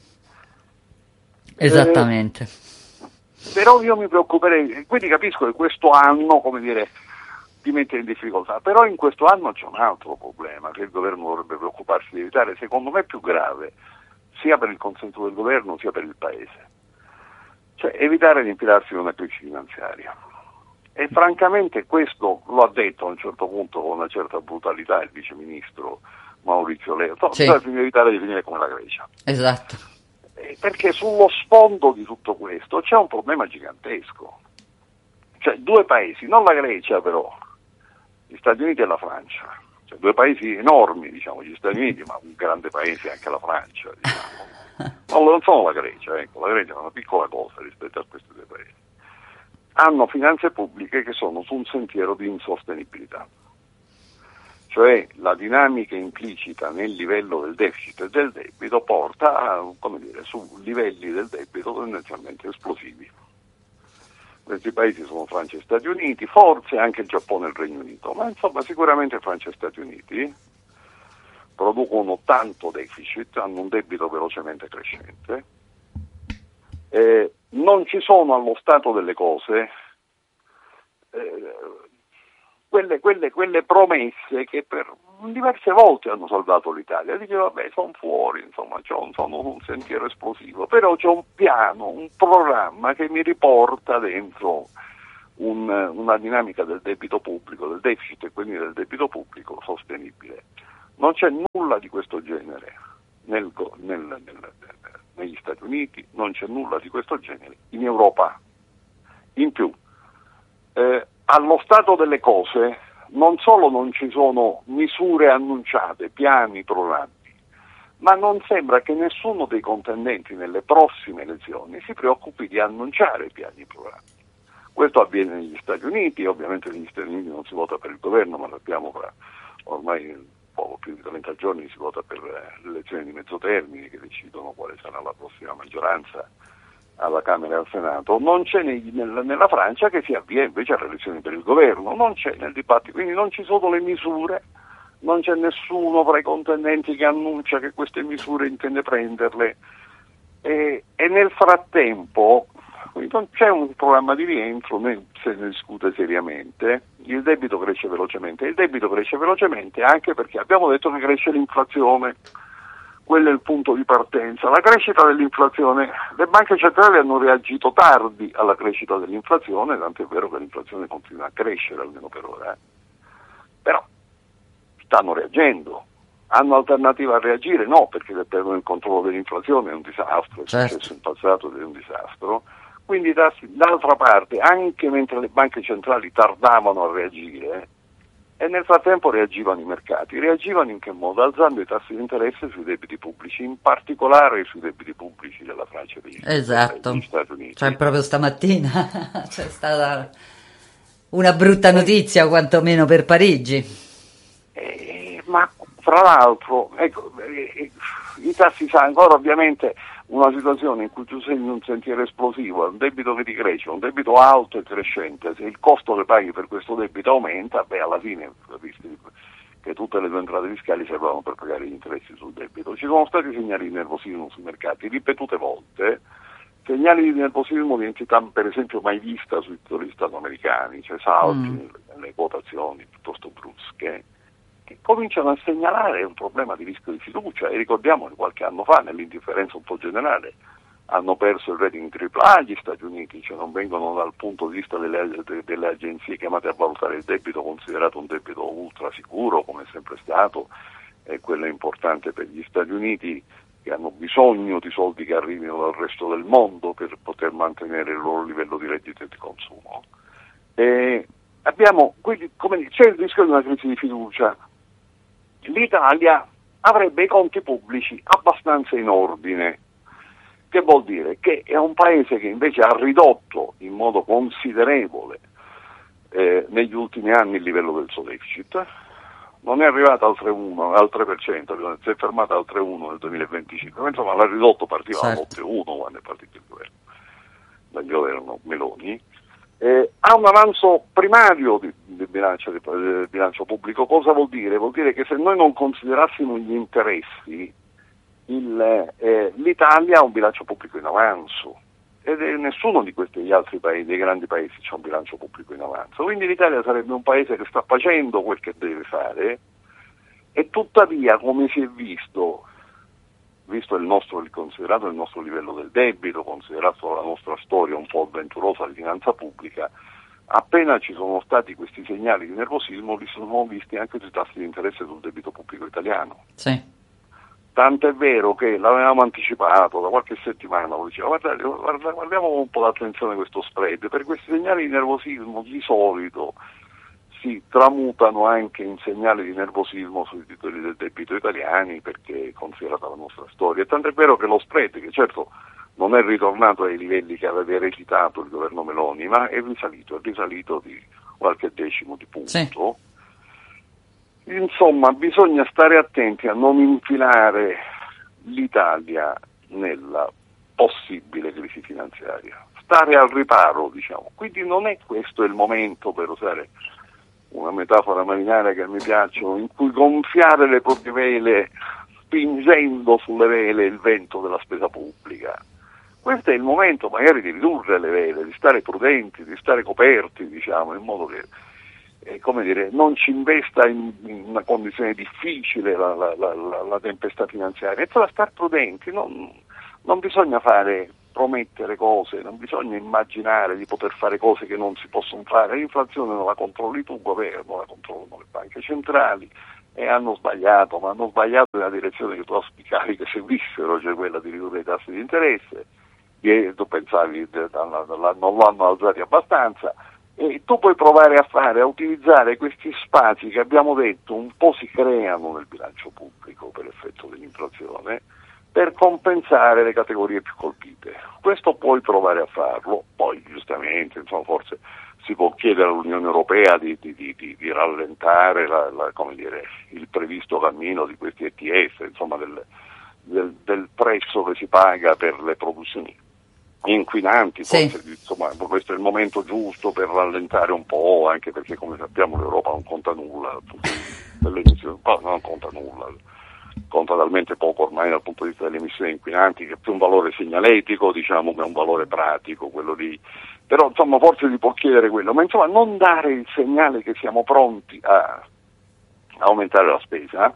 Esattamente. Eh, però io mi preoccuperei, quindi capisco che questo anno, come dire, ti mette in difficoltà, però in questo anno c'è un altro problema che il governo dovrebbe preoccuparsi di evitare, secondo me più grave, sia per il consenso del governo sia per il Paese, cioè evitare di infilarsi in una crisi finanziaria. E francamente questo lo ha detto a un certo punto con una certa brutalità il vice ministro Maurizio Leo, no, sì. bisogna evitare di finire come la Grecia. Esatto. Eh, perché sullo sfondo di tutto questo c'è un problema gigantesco, cioè due paesi, non la Grecia però, gli Stati Uniti e la Francia, cioè due paesi enormi, diciamo, gli Stati Uniti, ma un grande paese anche la Francia, diciamo. No, non sono la Grecia, ecco, la Grecia è una piccola cosa rispetto a questi due paesi. Hanno finanze pubbliche che sono su un sentiero di insostenibilità. Cioè la dinamica implicita nel livello del deficit e del debito porta a, come dire, su livelli del debito tendenzialmente esplosivi. Questi paesi sono Francia e Stati Uniti, forse anche il Giappone e il Regno Unito, ma insomma sicuramente Francia e Stati Uniti producono tanto deficit, hanno un debito velocemente crescente, eh, non ci sono allo stato delle cose eh, quelle, quelle, quelle promesse che per diverse volte hanno salvato l'Italia. Dice vabbè, sono fuori, insomma, sono un sentiero esplosivo, però c'è un piano, un programma che mi riporta dentro un, una dinamica del debito pubblico, del deficit e quindi del debito pubblico sostenibile. Non c'è nulla di questo genere nel, nel, nel, negli Stati Uniti, non c'è nulla di questo genere in Europa. In più, eh, allo stato delle cose non solo non ci sono misure annunciate, piani, programmi, ma non sembra che nessuno dei contendenti nelle prossime elezioni si preoccupi di annunciare piani e programmi. Questo avviene negli Stati Uniti, ovviamente negli Stati Uniti non si vota per il governo, ma sappiamo che ormai poco più di trenta giorni si vota per le elezioni di mezzo termine che decidono quale sarà la prossima maggioranza alla Camera e al Senato. Non c'è nei, nel, nella Francia che si avvia invece alle elezioni per il governo, non c'è nel dibattito, quindi non ci sono le misure, non c'è nessuno fra i contendenti che annuncia che queste misure intende prenderle e, e nel frattempo non c'è un programma di rientro né se ne discute seriamente, il debito cresce velocemente, il debito cresce velocemente anche perché abbiamo detto che cresce l'inflazione. Quello è il punto di partenza. La crescita dell'inflazione, le banche centrali hanno reagito tardi alla crescita dell'inflazione, tanto è vero che l'inflazione continua a crescere, almeno per ora. Eh. Però stanno reagendo. Hanno alternativa a reagire? No, perché se perdono il controllo dell'inflazione è un disastro, è certo. successo in passato ed è un disastro. Quindi d'altra parte, anche mentre le banche centrali tardavano a reagire, e nel frattempo reagivano i mercati. Reagivano in che modo? Alzando i tassi di interesse sui debiti pubblici, in particolare sui debiti pubblici della Francia e degli, esatto. degli Stati Uniti. Cioè proprio stamattina c'è stata una brutta notizia, quantomeno per Parigi. Eh, ma fra l'altro, ecco, eh, i tassi ancora ovviamente una situazione in cui tu sei in un sentiero esplosivo, un debito che ti cresce, un debito alto e crescente, se il costo che paghi per questo debito aumenta, beh alla fine capisci che tutte le tue entrate fiscali servono per pagare gli interessi sul debito. Ci sono stati segnali di nervosismo sui mercati ripetute volte, segnali di nervosismo di entità per esempio mai vista sui titoli di Stato americani, cioè salti mm. nelle quotazioni piuttosto brusche, che cominciano a segnalare un problema di rischio di fiducia e ricordiamo che qualche anno fa nell'indifferenza un po' generale hanno perso il rating tripla A gli Stati Uniti, cioè non vengono dal punto di vista delle, delle agenzie chiamate a valutare il debito considerato un debito ultra sicuro come è sempre stato e quello è importante per gli Stati Uniti che hanno bisogno di soldi che arrivino dal resto del mondo per poter mantenere il loro livello di reddito e di consumo. E abbiamo, quindi, come c'è il rischio di una crisi di fiducia. L'Italia avrebbe i conti pubblici abbastanza in ordine, che vuol dire che è un paese che invece ha ridotto in modo considerevole eh, negli ultimi anni il livello del suo deficit, non è arrivato al tre virgola uno, al tre per cento, si è fermato al tre virgola uno nel duemilaventicinque, ma insomma l'ha ridotto, partiva certo. all'otto virgola uno quando è partito il governo, dal governo Meloni. Eh, ha un avanzo primario di, di, bilancio, di, di bilancio pubblico. Cosa vuol dire? Vuol dire che se noi non considerassimo gli interessi, il, eh, l'Italia ha un bilancio pubblico in avanzo ed è nessuno di questi gli altri paesi, dei grandi paesi, c'ha un bilancio pubblico in avanzo. Quindi l'Italia sarebbe un paese che sta facendo quel che deve fare e tuttavia, come si è visto, visto il nostro, considerato il nostro livello del debito, considerato la nostra storia un po' avventurosa di finanza pubblica, appena ci sono stati questi segnali di nervosismo li sono visti anche sui tassi di interesse sul debito pubblico italiano. Sì. Tanto è vero che l'avevamo anticipato da qualche settimana, lo diceva, guardate, guarda, guardiamo con un po' d'attenzione questo spread, per questi segnali di nervosismo di solito si tramutano anche in segnali di nervosismo sui titoli del debito italiani perché è considerata la nostra storia. Tanto è vero che lo spread, che certo non è ritornato ai livelli che aveva ereditato il governo Meloni, ma è risalito, è risalito di qualche decimo di punto. Sì. Insomma, bisogna stare attenti a non infilare l'Italia nella possibile crisi finanziaria. stare al riparo, diciamo. Quindi non è questo il momento, per usare una metafora marinara che mi piacciono, in cui gonfiare le proprie vele spingendo sulle vele il vento della spesa pubblica. Questo è il momento magari di ridurre le vele, di stare prudenti, di stare coperti, diciamo, in modo che eh, come dire, non ci investa in, in una condizione difficile la, la, la, la tempesta finanziaria. E tra stare prudenti non, non bisogna fare promettere cose, non bisogna immaginare di poter fare cose che non si possono fare. L'inflazione non la controlli tu, governo, la controllano le banche centrali e hanno sbagliato, ma hanno sbagliato nella direzione che tu auspicavi che seguissero, cioè quella di ridurre i tassi di interesse, che tu pensavi non l'hanno alzati abbastanza, e tu puoi provare a fare, a utilizzare questi spazi che abbiamo detto un po' si creano nel bilancio pubblico per effetto dell'inflazione, per compensare le categorie più colpite. Questo puoi provare a farlo, poi giustamente, insomma, forse si può chiedere all'Unione Europea di, di, di, di rallentare la, la, come dire, il previsto cammino di questi E T S, insomma del, del, del prezzo che si paga per le produzioni inquinanti, sì. Forse, insomma, questo è il momento giusto per rallentare un po', anche perché come sappiamo l'Europa non conta nulla, delle emissioni, non conta nulla, conta talmente poco ormai dal punto di vista delle emissioni inquinanti che è più un valore segnaletico, diciamo, che è un valore pratico quello lì. Però insomma forse si può chiedere quello, ma insomma non dare il segnale che siamo pronti a aumentare la spesa,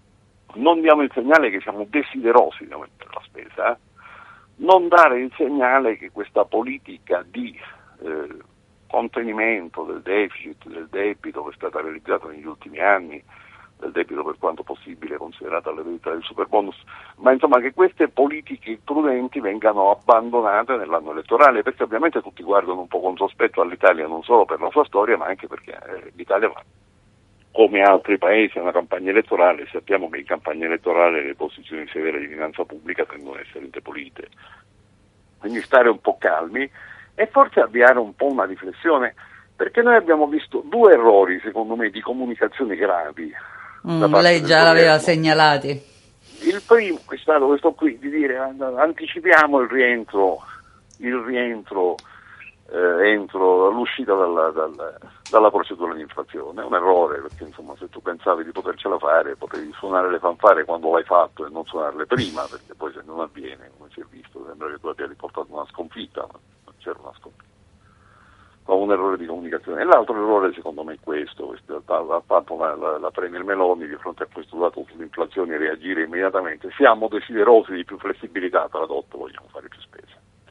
non diamo il segnale che siamo desiderosi di aumentare la spesa, non dare il segnale che questa politica di eh, contenimento del deficit, del debito che è stata realizzata negli ultimi anni, del debito per quanto possibile considerata l'eredità del superbonus, ma insomma che queste politiche prudenti vengano abbandonate nell'anno elettorale, perché ovviamente tutti guardano un po' con sospetto all'Italia non solo per la sua storia, ma anche perché eh, l'Italia va, come altri paesi, a una campagna elettorale, e sappiamo che in campagna elettorale le posizioni severe di finanza pubblica tendono a essere indebolite. Quindi stare un po' calmi e forse avviare un po' una riflessione, perché noi abbiamo visto due errori, secondo me, di comunicazione gravi. Mm, lei già l'aveva segnalati. Il primo è stato questo qui, di dire anticipiamo il rientro, il rientro eh, entro l'uscita dalla, dalla, dalla procedura di infrazione. È un errore, perché insomma se tu pensavi di potercela fare potevi suonare le fanfare quando l'hai fatto e non suonarle prima, perché poi se non avviene, come si è visto, sembra che tu abbia riportato una sconfitta, ma non c'era una sconfitta. Un errore di comunicazione. E l'altro errore secondo me è questo, questo ha fatto la, la, la Premier Meloni di fronte a questo dato sull'inflazione reagire immediatamente. Siamo desiderosi di più flessibilità, tradotto vogliamo fare più spesa.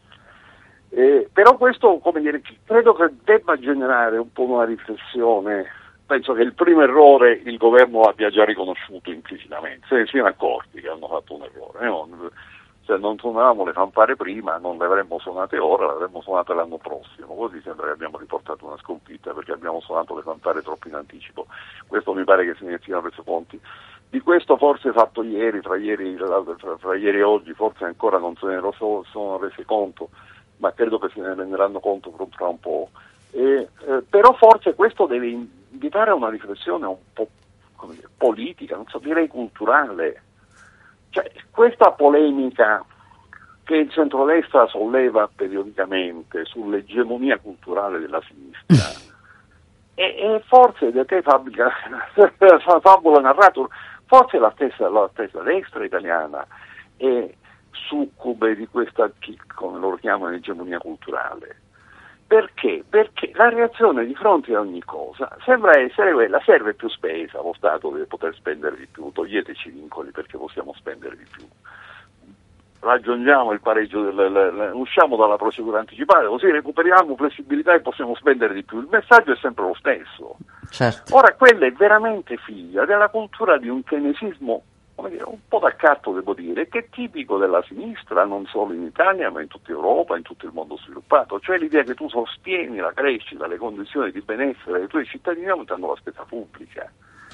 Eh, però questo, come dire, credo che debba generare un po' una riflessione. Penso che il primo errore il governo abbia già riconosciuto implicitamente, se ne siano accorti che hanno fatto un errore. No? Se non suonavamo le fanfare prima, non le avremmo suonate ora, le avremmo suonate l'anno prossimo. Così sembra che abbiamo riportato una sconfitta perché abbiamo suonato le fanfare troppo in anticipo. Questo mi pare che se ne siano reso conti. Di questo forse fatto ieri, tra ieri, tra, tra ieri e oggi, forse ancora non se ne sono resi conto, ma credo che se ne renderanno conto tra un po'. E, eh, però forse questo deve invitare a una riflessione un po' come dire, politica, non so, direi culturale. Cioè, questa polemica che il centrodestra solleva periodicamente sull'egemonia culturale della sinistra e, e forse da te fabbrica fabula narratur, forse la stessa, la stessa destra italiana è succube di questa, come loro chiamano, egemonia culturale. Perché? Perché la reazione di fronte a ogni cosa sembra essere quella: serve più spesa, lo Stato deve poter spendere di più, toglieteci i vincoli perché possiamo spendere di più, raggiungiamo il pareggio, del, le, le, usciamo dalla procedura anticipata, così recuperiamo flessibilità e possiamo spendere di più. Il messaggio è sempre lo stesso. Certo. Ora quella è veramente figlia della cultura di un keynesismo, come dire, un po' d'accatto devo dire, che è tipico della sinistra non solo in Italia ma in tutta Europa, in tutto il mondo sviluppato, cioè l'idea che tu sostieni la crescita, le condizioni di benessere dei tuoi cittadini aumentando la spesa pubblica.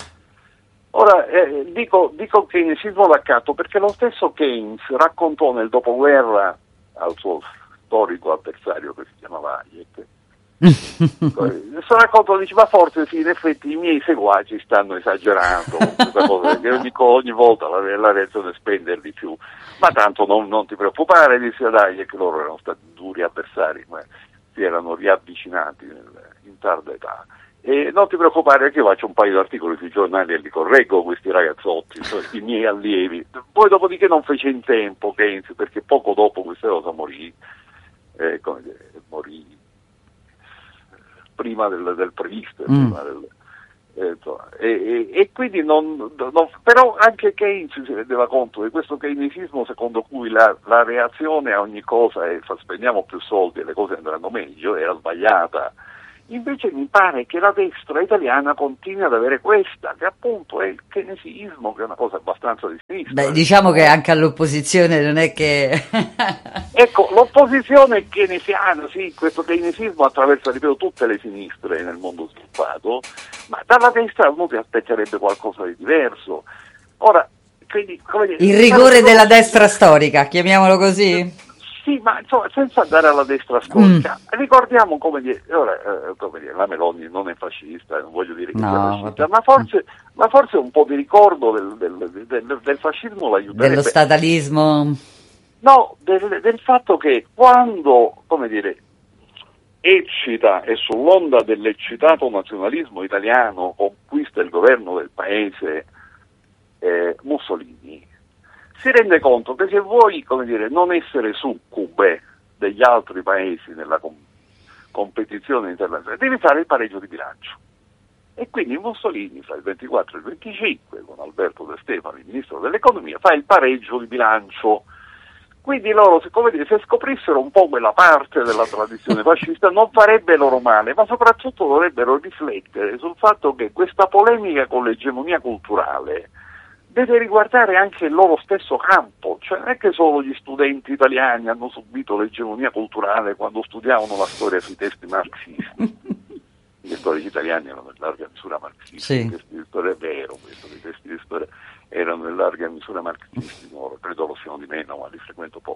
Ora eh, dico, dico keynesismo d'accatto perché lo stesso Keynes raccontò nel dopoguerra al suo storico avversario che si chiamava Hayek sono accorto, dici, ma forse sì, in effetti i miei seguaci stanno esagerando con questa cosa, perché ogni, ogni volta la, la reazione è spendere di più, ma tanto non, non ti preoccupare, disse dai, è che loro erano stati duri avversari, ma si erano riavvicinati nel, in tarda età. E non ti preoccupare che io faccio un paio di articoli sui giornali e li correggo questi ragazzotti, sono i miei allievi. Poi dopodiché non fece in tempo Keynes, perché poco dopo questa cosa morì, eh, come dire, morì prima del, del previsto, mm. prima del, eh, e, e, e quindi non, non, però anche Keynes si rendeva conto di questo keynesismo secondo cui la, la reazione a ogni cosa è spendiamo più soldi e le cose andranno meglio, era sbagliata. Invece mi pare che la destra italiana continui ad avere questa, che appunto è il keynesismo, che è una cosa abbastanza di sinistra. Beh, diciamo che anche all'opposizione non è che... Ecco, l'opposizione keynesiana, sì, questo keynesismo attraversa, ripeto, tutte le sinistre nel mondo sviluppato, ma dalla destra uno si aspetterebbe qualcosa di diverso. Ora, quindi, come dire, il rigore della destra storica, chiamiamolo così? Sì, ma insomma, senza andare alla destra storica, mm. ricordiamo come dire, ora, eh, come dire, la Meloni non è fascista, non voglio dire che no, sia fascista, ma forse, ma forse un po' di ricordo del, del, del, del fascismo l'aiuterebbe. Dello statalismo? No, del, del fatto che quando, come dire, eccita e sull'onda dell'eccitato nazionalismo italiano conquista il governo del paese eh, Mussolini, si rende conto che se vuoi, come dire, non essere succube degli altri paesi nella com- competizione internazionale, devi fare il pareggio di bilancio. E quindi Mussolini fra il ventiquattro e il venticinque, con Alberto De Stefani, ministro dell'economia, fa il pareggio di bilancio. Quindi loro, se, come dire, se scoprissero un po' quella parte della tradizione fascista non farebbe loro male, ma soprattutto dovrebbero riflettere sul fatto che questa polemica con l'egemonia culturale deve riguardare anche il loro stesso campo, cioè non è che solo gli studenti italiani hanno subito l'egemonia culturale quando studiavano la storia sui testi marxisti. Gli storici italiani erano in larga misura marxisti, sì. I testi di storia è vero, questo, i testi di storia erano in larga misura marxisti, no, credo lo siano di meno, ma li frequento poco,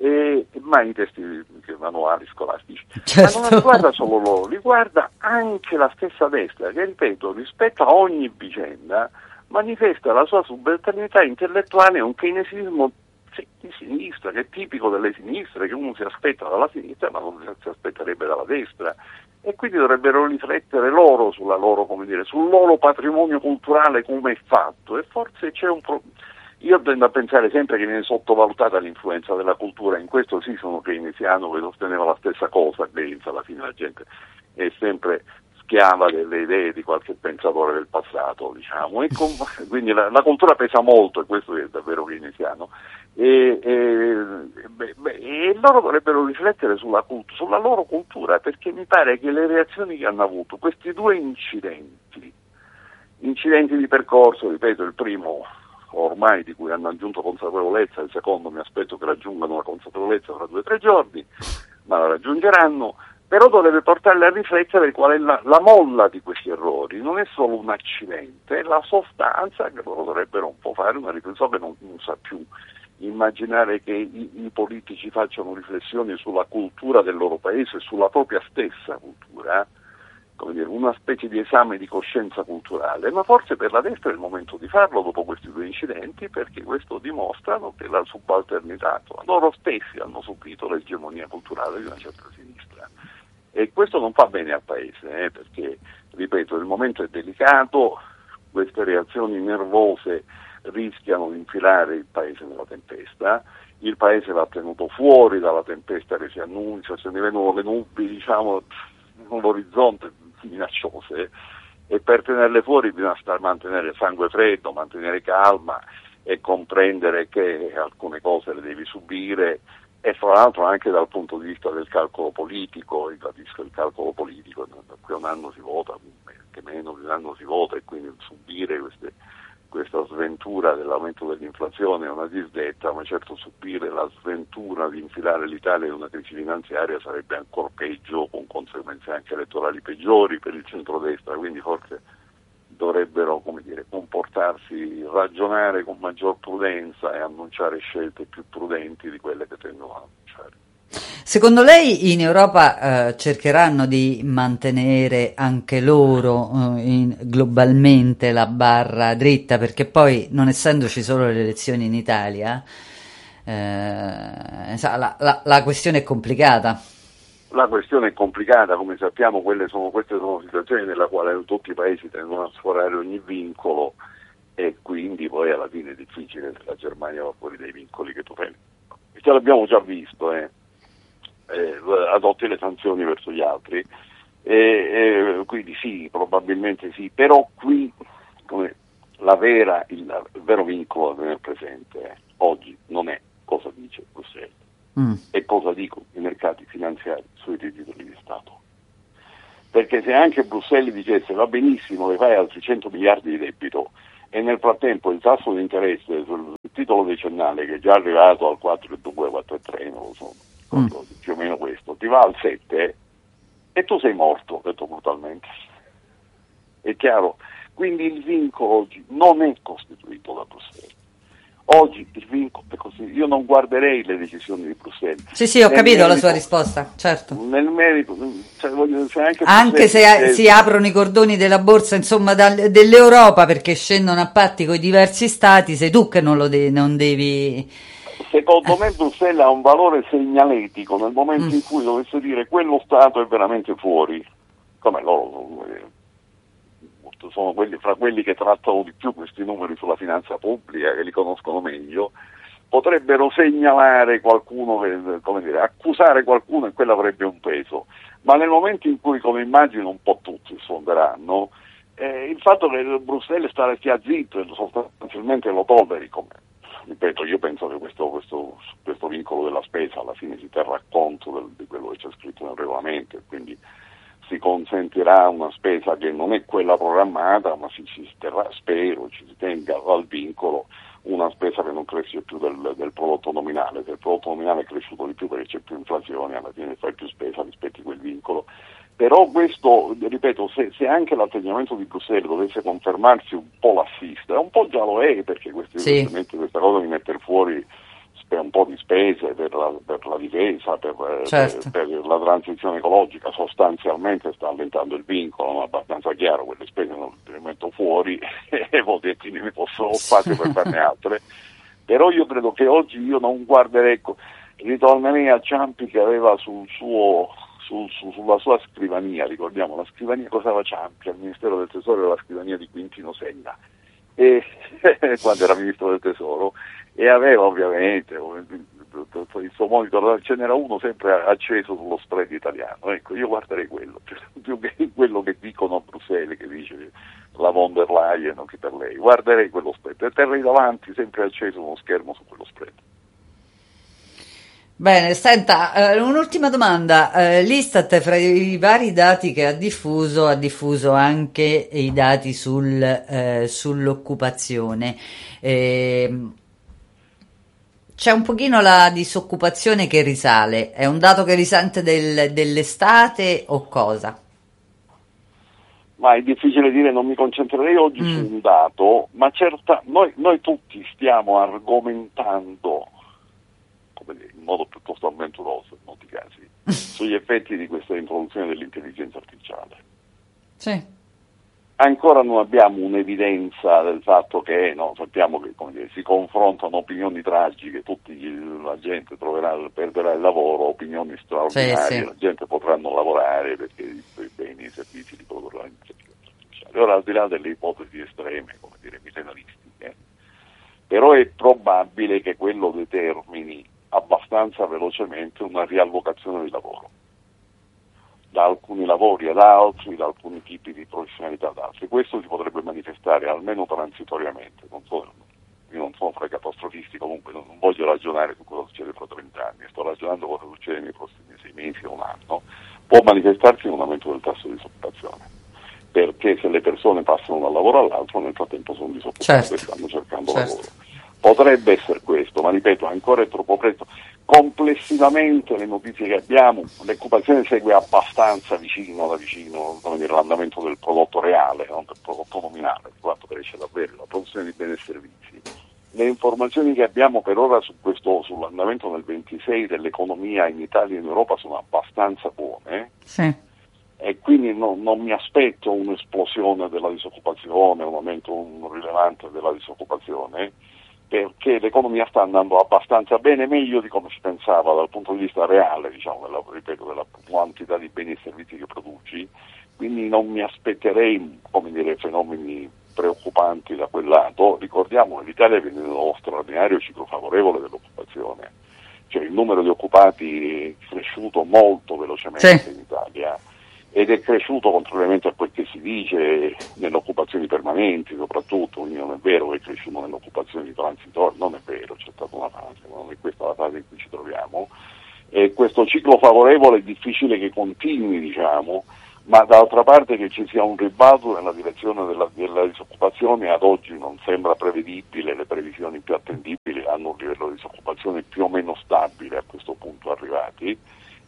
e, ma i testi manuali scolastici. Certo. Ma non riguarda solo loro, riguarda anche la stessa destra, che ripeto, rispetto a ogni vicenda, manifesta la sua subalternità intellettuale e un keynesismo di sinistra, che è tipico delle sinistre, che uno si aspetta dalla sinistra ma non si aspetterebbe dalla destra, e quindi dovrebbero riflettere loro sulla loro, come dire, sul loro patrimonio culturale, come è fatto. E forse c'è un pro... io tendo a pensare sempre che viene sottovalutata l'influenza della cultura, in questo sì sono keynesiano, che sosteneva la stessa cosa. Keynes, alla fine la gente è sempre schiava delle idee di qualche pensatore del passato, diciamo, e com- quindi la, la cultura pesa molto, e questo è davvero keynesiano, e, e, beh, beh, e loro dovrebbero riflettere sulla, cult- sulla loro cultura, perché mi pare che le reazioni che hanno avuto questi due incidenti, incidenti di percorso, ripeto, il primo ormai di cui hanno aggiunto consapevolezza, il secondo mi aspetto che raggiungano la consapevolezza fra due o tre giorni, ma la raggiungeranno. Però dovrebbe portarle a riflettere qual è la, la molla di questi errori, non è solo un accidente, è la sostanza, che loro dovrebbero un po' fare una riflessione, che non, non sa più immaginare che i, i politici facciano riflessioni sulla cultura del loro paese, sulla propria stessa cultura, come dire, una specie di esame di coscienza culturale, ma forse per la destra è il momento di farlo dopo questi due incidenti, perché questo dimostrano che la subalternità, loro stessi hanno subito l'egemonia culturale di una certa sinistra. E questo non fa bene al paese, eh, perché, ripeto, il momento è delicato, queste reazioni nervose rischiano di infilare il paese nella tempesta, il paese va tenuto fuori dalla tempesta che si annuncia, se ne vedono le nubi, diciamo, all'orizzonte minacciose, e per tenerle fuori bisogna star, mantenere sangue freddo, mantenere calma e comprendere che alcune cose le devi subire. E fra l'altro anche dal punto di vista del calcolo politico, ribadisco il calcolo politico, da qui a un anno si vota, che meno di un anno si vota, e quindi subire queste, questa sventura dell'aumento dell'inflazione è una disdetta, ma certo subire la sventura di infilare l'Italia in una crisi finanziaria sarebbe ancora peggio, con conseguenze anche elettorali peggiori per il centrodestra, quindi forse dovrebbero, come dire, comportarsi, ragionare con maggior prudenza e annunciare scelte più prudenti di quelle che tendono a annunciare. Secondo lei in Europa eh, cercheranno di mantenere anche loro eh, in, globalmente la barra dritta, perché poi, non essendoci solo le elezioni in Italia, eh, la, la, la questione è complicata. La questione è complicata, come sappiamo, quelle sono, queste sono situazioni nella quale tutti i paesi tendono a sforare ogni vincolo e quindi poi alla fine è difficile se la Germania va fuori dai vincoli che tu prendi. Ce l'abbiamo già visto, eh. Eh, adotti le sanzioni verso gli altri, e, e, quindi sì, probabilmente sì, però qui come, la vera, il, il vero vincolo da tenere presente eh, oggi non è cosa dice Bruxelles, mm. è cosa dicono i mercati finanziari sui titoli di Stato. Perché se anche Bruxelles dicesse va benissimo, le fai altri cento miliardi di debito e nel frattempo il tasso di interesse sul titolo decennale, che è già arrivato al quattro virgola due, quattro virgola tre, non lo so, Mm. più o meno questo, ti va al sette e tu sei morto, detto brutalmente. È chiaro? Quindi il vincolo oggi non è costituito da Bruxelles. Oggi il vincolo è così. Io non guarderei le decisioni di Bruxelles. Sì, sì, ho nel capito merito, la sua risposta, certo. Nel merito, cioè, voglio, se anche, anche se è, si aprono i cordoni della borsa, insomma, dal, dell'Europa, perché scendono a patti con i diversi stati, sei tu che non lo de- non devi... Secondo me Bruxelles ha un valore segnaletico nel momento mm. in cui dovesse dire quello Stato è veramente fuori, come loro sono, sono quelli, fra quelli che trattano di più questi numeri sulla finanza pubblica, che li conoscono meglio, potrebbero segnalare qualcuno, che, come dire, accusare qualcuno e quello avrebbe un peso, ma nel momento in cui, come immagino un po' tutti sfonderanno, eh, il fatto che Bruxelles stia zitto e sostanzialmente lo tolleri come... Ripeto, io penso che questo, questo, questo vincolo della spesa alla fine si terrà conto del, di quello che c'è scritto nel regolamento e quindi si consentirà una spesa che non è quella programmata, ma si, si terrà, spero, ci si tenga al vincolo una spesa che non cresce più del, del prodotto nominale. Se il prodotto nominale è cresciuto di più perché c'è più inflazione, alla fine fai più spesa rispetto a quel vincolo. Però questo, ripeto, se, se anche l'atteggiamento di Bruxelles dovesse confermarsi un po' lassista, un po' già lo è, perché questi, sì. questa cosa di mettere fuori un po' di spese per la, per la difesa, per, certo. per, per la transizione ecologica, sostanzialmente sta allentando il vincolo, ma è abbastanza chiaro, quelle spese non le metto fuori e poi mi posso spazio per farne altre. Però io credo che oggi io non guarderei, ecco, ritornerei a Ciampi che aveva sul suo... Su, su, sulla sua scrivania, ricordiamo la scrivania, cosa faceva Ciampi al Ministero del Tesoro, era la scrivania di Quintino Senna e, quando era Ministro del Tesoro, e aveva ovviamente il suo monitor, ce n'era uno sempre acceso sullo spread italiano. Ecco, io guarderei quello, più che quello che dicono a Bruxelles, che dice la von der Leyen o chi per lei, guarderei quello spread e terrei davanti sempre acceso uno schermo su quello spread. Bene, senta, eh, un'ultima domanda. Eh, L'Istat, fra i vari dati che ha diffuso, ha diffuso anche i dati sul, eh, sull'occupazione. Eh, c'è un pochino la disoccupazione che risale. È un dato che risente del, dell'estate o cosa? Ma è difficile dire, non mi concentrerei oggi mm. su un dato, ma certa, noi, noi tutti stiamo argomentando in modo piuttosto avventuroso in molti casi sugli effetti di questa introduzione dell'intelligenza artificiale. Sì. Ancora non abbiamo un'evidenza del fatto che no, sappiamo che come dire, si confrontano opinioni tragiche, tutti la gente troverà, perderà il lavoro, opinioni straordinarie, sì, sì. La gente potrà non lavorare perché i beni e i servizi li produrrà l'intelligenza artificiale. Ora, al di là delle ipotesi estreme, come dire, millenaristiche, però è probabile che quello determini abbastanza velocemente una riallocazione di lavoro da alcuni lavori ad altri, da alcuni tipi di professionalità ad altri. Questo si potrebbe manifestare almeno transitoriamente. Non so, io non sono fra i catastrofisti, comunque non, non voglio ragionare su cosa succede fra trent'anni, sto ragionando cosa succede nei prossimi sei mesi o un anno. Può manifestarsi in un aumento del tasso di disoccupazione, perché se le persone passano da un lavoro all'altro nel frattempo sono disoccupate, certo, e stanno cercando, certo, lavoro. Potrebbe essere questo, ma ripeto, ancora è troppo presto. Complessivamente le notizie che abbiamo, l'occupazione segue abbastanza vicino da vicino come dire, l'andamento del prodotto reale, non del prodotto nominale, di quanto cresce davvero la produzione di beni e servizi. le informazioni che abbiamo per ora su questo, sull'andamento nel ventisei dell'economia in Italia e in Europa sono abbastanza buone. Sì. E quindi no, non mi aspetto un'esplosione della disoccupazione, un aumento un rilevante della disoccupazione, perché l'economia sta andando abbastanza bene, meglio di come si pensava dal punto di vista reale, diciamo, della, ripeto, della quantità di beni e servizi che produci, quindi non mi aspetterei, come dire, fenomeni preoccupanti da quel lato. Ricordiamo che l'Italia viene da uno straordinario ciclo favorevole dell'occupazione, cioè il numero di occupati è cresciuto molto velocemente sì. in Italia, ed è cresciuto contrariamente a quel che si dice nelle occupazioni permanenti soprattutto, quindi non è vero che è cresciuto nelle occupazioni transitorie, non è vero, c'è stata una fase, non è questa la fase in cui ci troviamo, e questo ciclo favorevole è difficile che continui, diciamo, ma d'altra parte che ci sia un ribalto nella direzione della, della disoccupazione ad oggi non sembra prevedibile, le previsioni più attendibili hanno un livello di disoccupazione più o meno stabile a questo punto arrivati.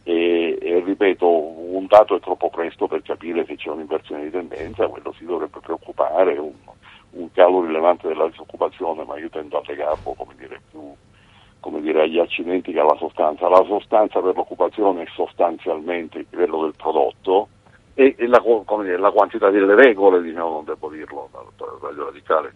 E, e ripeto, un dato è troppo presto per capire se c'è un'inversione di tendenza, quello si dovrebbe preoccupare, un, un calo rilevante della disoccupazione, ma io tendo a legarlo, come dire, più come dire, agli accidenti che alla sostanza. La sostanza per l'occupazione è sostanzialmente il livello del prodotto e, e la, come dire, la quantità delle regole, diciamo, non devo dirlo, dal Radio Radicale,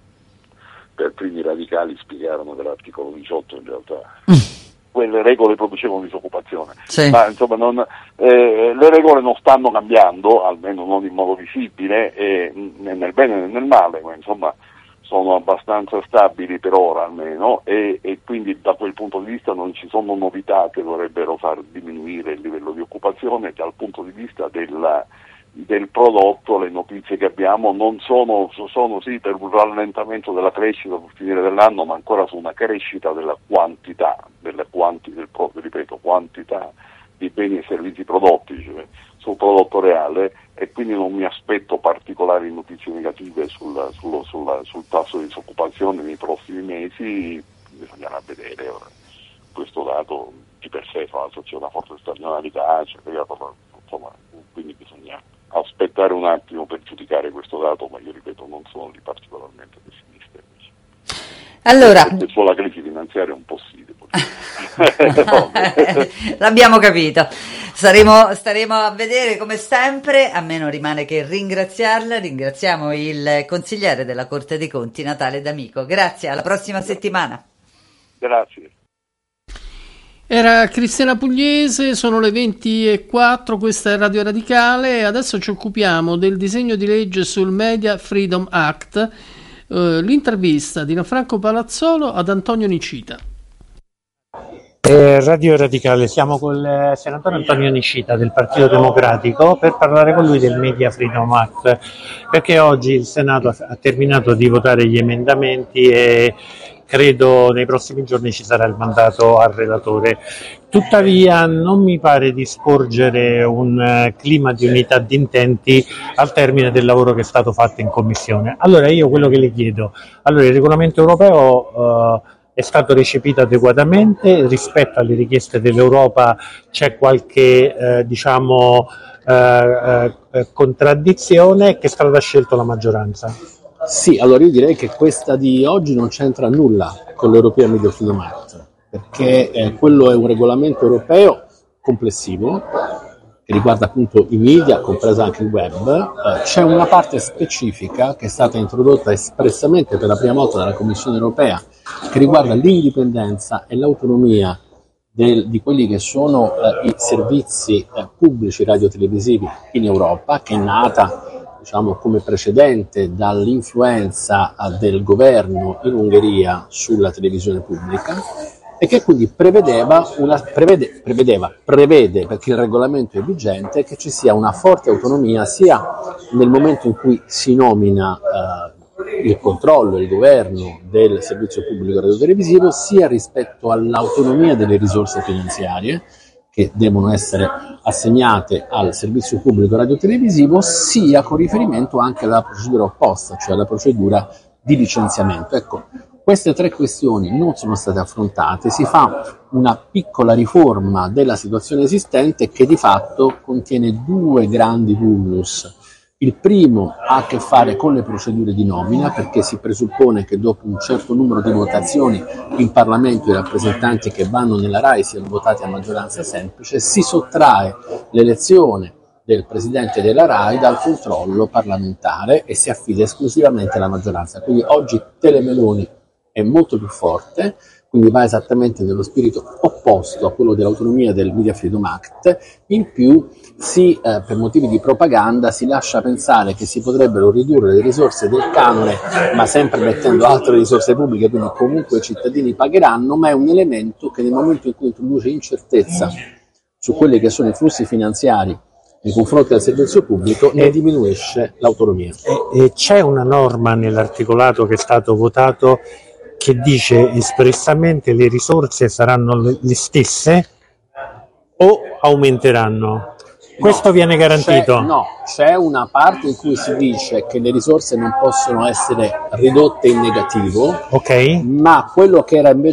per primi radicali spiegarono che l'articolo diciotto in realtà quelle regole producevano disoccupazione, sì. ma insomma non, eh, le regole non stanno cambiando, almeno non in modo visibile, eh, né nel bene né nel male, ma insomma sono abbastanza stabili per ora almeno, e, e quindi da quel punto di vista non ci sono novità che dovrebbero far diminuire il livello di occupazione. Dal punto di vista della, del prodotto, le notizie che abbiamo non sono, sono sì per un rallentamento della crescita sul finire dell'anno, ma ancora su una crescita della quantità, delle quanti, del, ripeto, quantità di beni e servizi prodotti, cioè sul prodotto reale, e quindi non mi aspetto particolari notizie negative sul, sul, sul, sul tasso di disoccupazione nei prossimi mesi. Bisognerà vedere. Ora, questo dato di per sé fa c'è una forte stagionalità, c'è, insomma, quindi bisogna aspettare un attimo per giudicare questo dato, ma io ripeto non sono di particolarmente pessimista invece. Allora, sulla crisi finanziaria è un po' sì, l'abbiamo capito. Saremo, staremo a vedere come sempre. A me non rimane che ringraziarla. Ringraziamo il consigliere della Corte dei Conti Natale D'Amico. Grazie, alla prossima settimana. Grazie. Era Cristiana Pugliese, sono le venti e quattro, questa è Radio Radicale. Adesso ci occupiamo del disegno di legge sul Media Freedom Act, eh, l'intervista di Franco Palazzolo ad Antonio Nicita. Eh, Radio Radicale, siamo con il senatore Antonio Nicita del Partito Democratico per parlare con lui del Media Freedom Act, perché oggi il Senato ha terminato di votare gli emendamenti e credo nei prossimi giorni ci sarà il mandato al relatore. Tuttavia non mi pare di sporgere un uh, clima di unità di intenti al termine del lavoro che è stato fatto in Commissione. Allora io quello che le chiedo, allora il regolamento europeo uh, è stato recepito adeguatamente rispetto alle richieste dell'Europa, c'è qualche eh, diciamo eh, eh, contraddizione? Che strada ha scelto la maggioranza? Sì, allora io direi che questa di oggi non c'entra nulla con l'European Media Freedom Act, perché eh, quello è un regolamento europeo complessivo che riguarda appunto i media, compresa anche il web. Eh, c'è una parte specifica che è stata introdotta espressamente per la prima volta dalla Commissione europea, che riguarda l'indipendenza e l'autonomia del, di quelli che sono eh, i servizi eh, pubblici radiotelevisivi in Europa, che è nata, diciamo, come precedente dall'influenza eh, del governo in Ungheria sulla televisione pubblica, e che quindi prevedeva, una, prevede, prevedeva, prevede, perché il regolamento è vigente, che ci sia una forte autonomia sia nel momento in cui si nomina eh, il controllo, il governo del servizio pubblico radiotelevisivo, sia rispetto all'autonomia delle risorse finanziarie che devono essere assegnate al servizio pubblico radiotelevisivo, sia con riferimento anche alla procedura opposta, cioè alla procedura di licenziamento. Ecco, queste tre questioni non sono state affrontate, si fa una piccola riforma della situazione esistente che di fatto contiene due grandi vulnus. Il primo ha a che fare con le procedure di nomina, perché si presuppone che dopo un certo numero di votazioni in Parlamento i rappresentanti che vanno nella RAI siano votati a maggioranza semplice, si sottrae l'elezione del presidente della RAI dal controllo parlamentare e si affida esclusivamente alla maggioranza. Quindi oggi Telemeloni è molto più forte, quindi va esattamente nello spirito opposto a quello dell'autonomia del Media Freedom Act. In più si, eh, per motivi di propaganda, si lascia pensare che si potrebbero ridurre le risorse del canone, ma sempre mettendo altre risorse pubbliche, quindi comunque i cittadini pagheranno, ma è un elemento che nel momento in cui introduce incertezza su quelli che sono i flussi finanziari nei confronti del servizio pubblico, ne diminuisce l'autonomia. E, e c'è una norma nell'articolato che è stato votato che dice espressamente le risorse saranno le stesse o aumenteranno? Questo no, viene garantito? C'è, no, c'è una parte in cui si dice che le risorse non possono essere ridotte in negativo, okay. Ma quello che era invece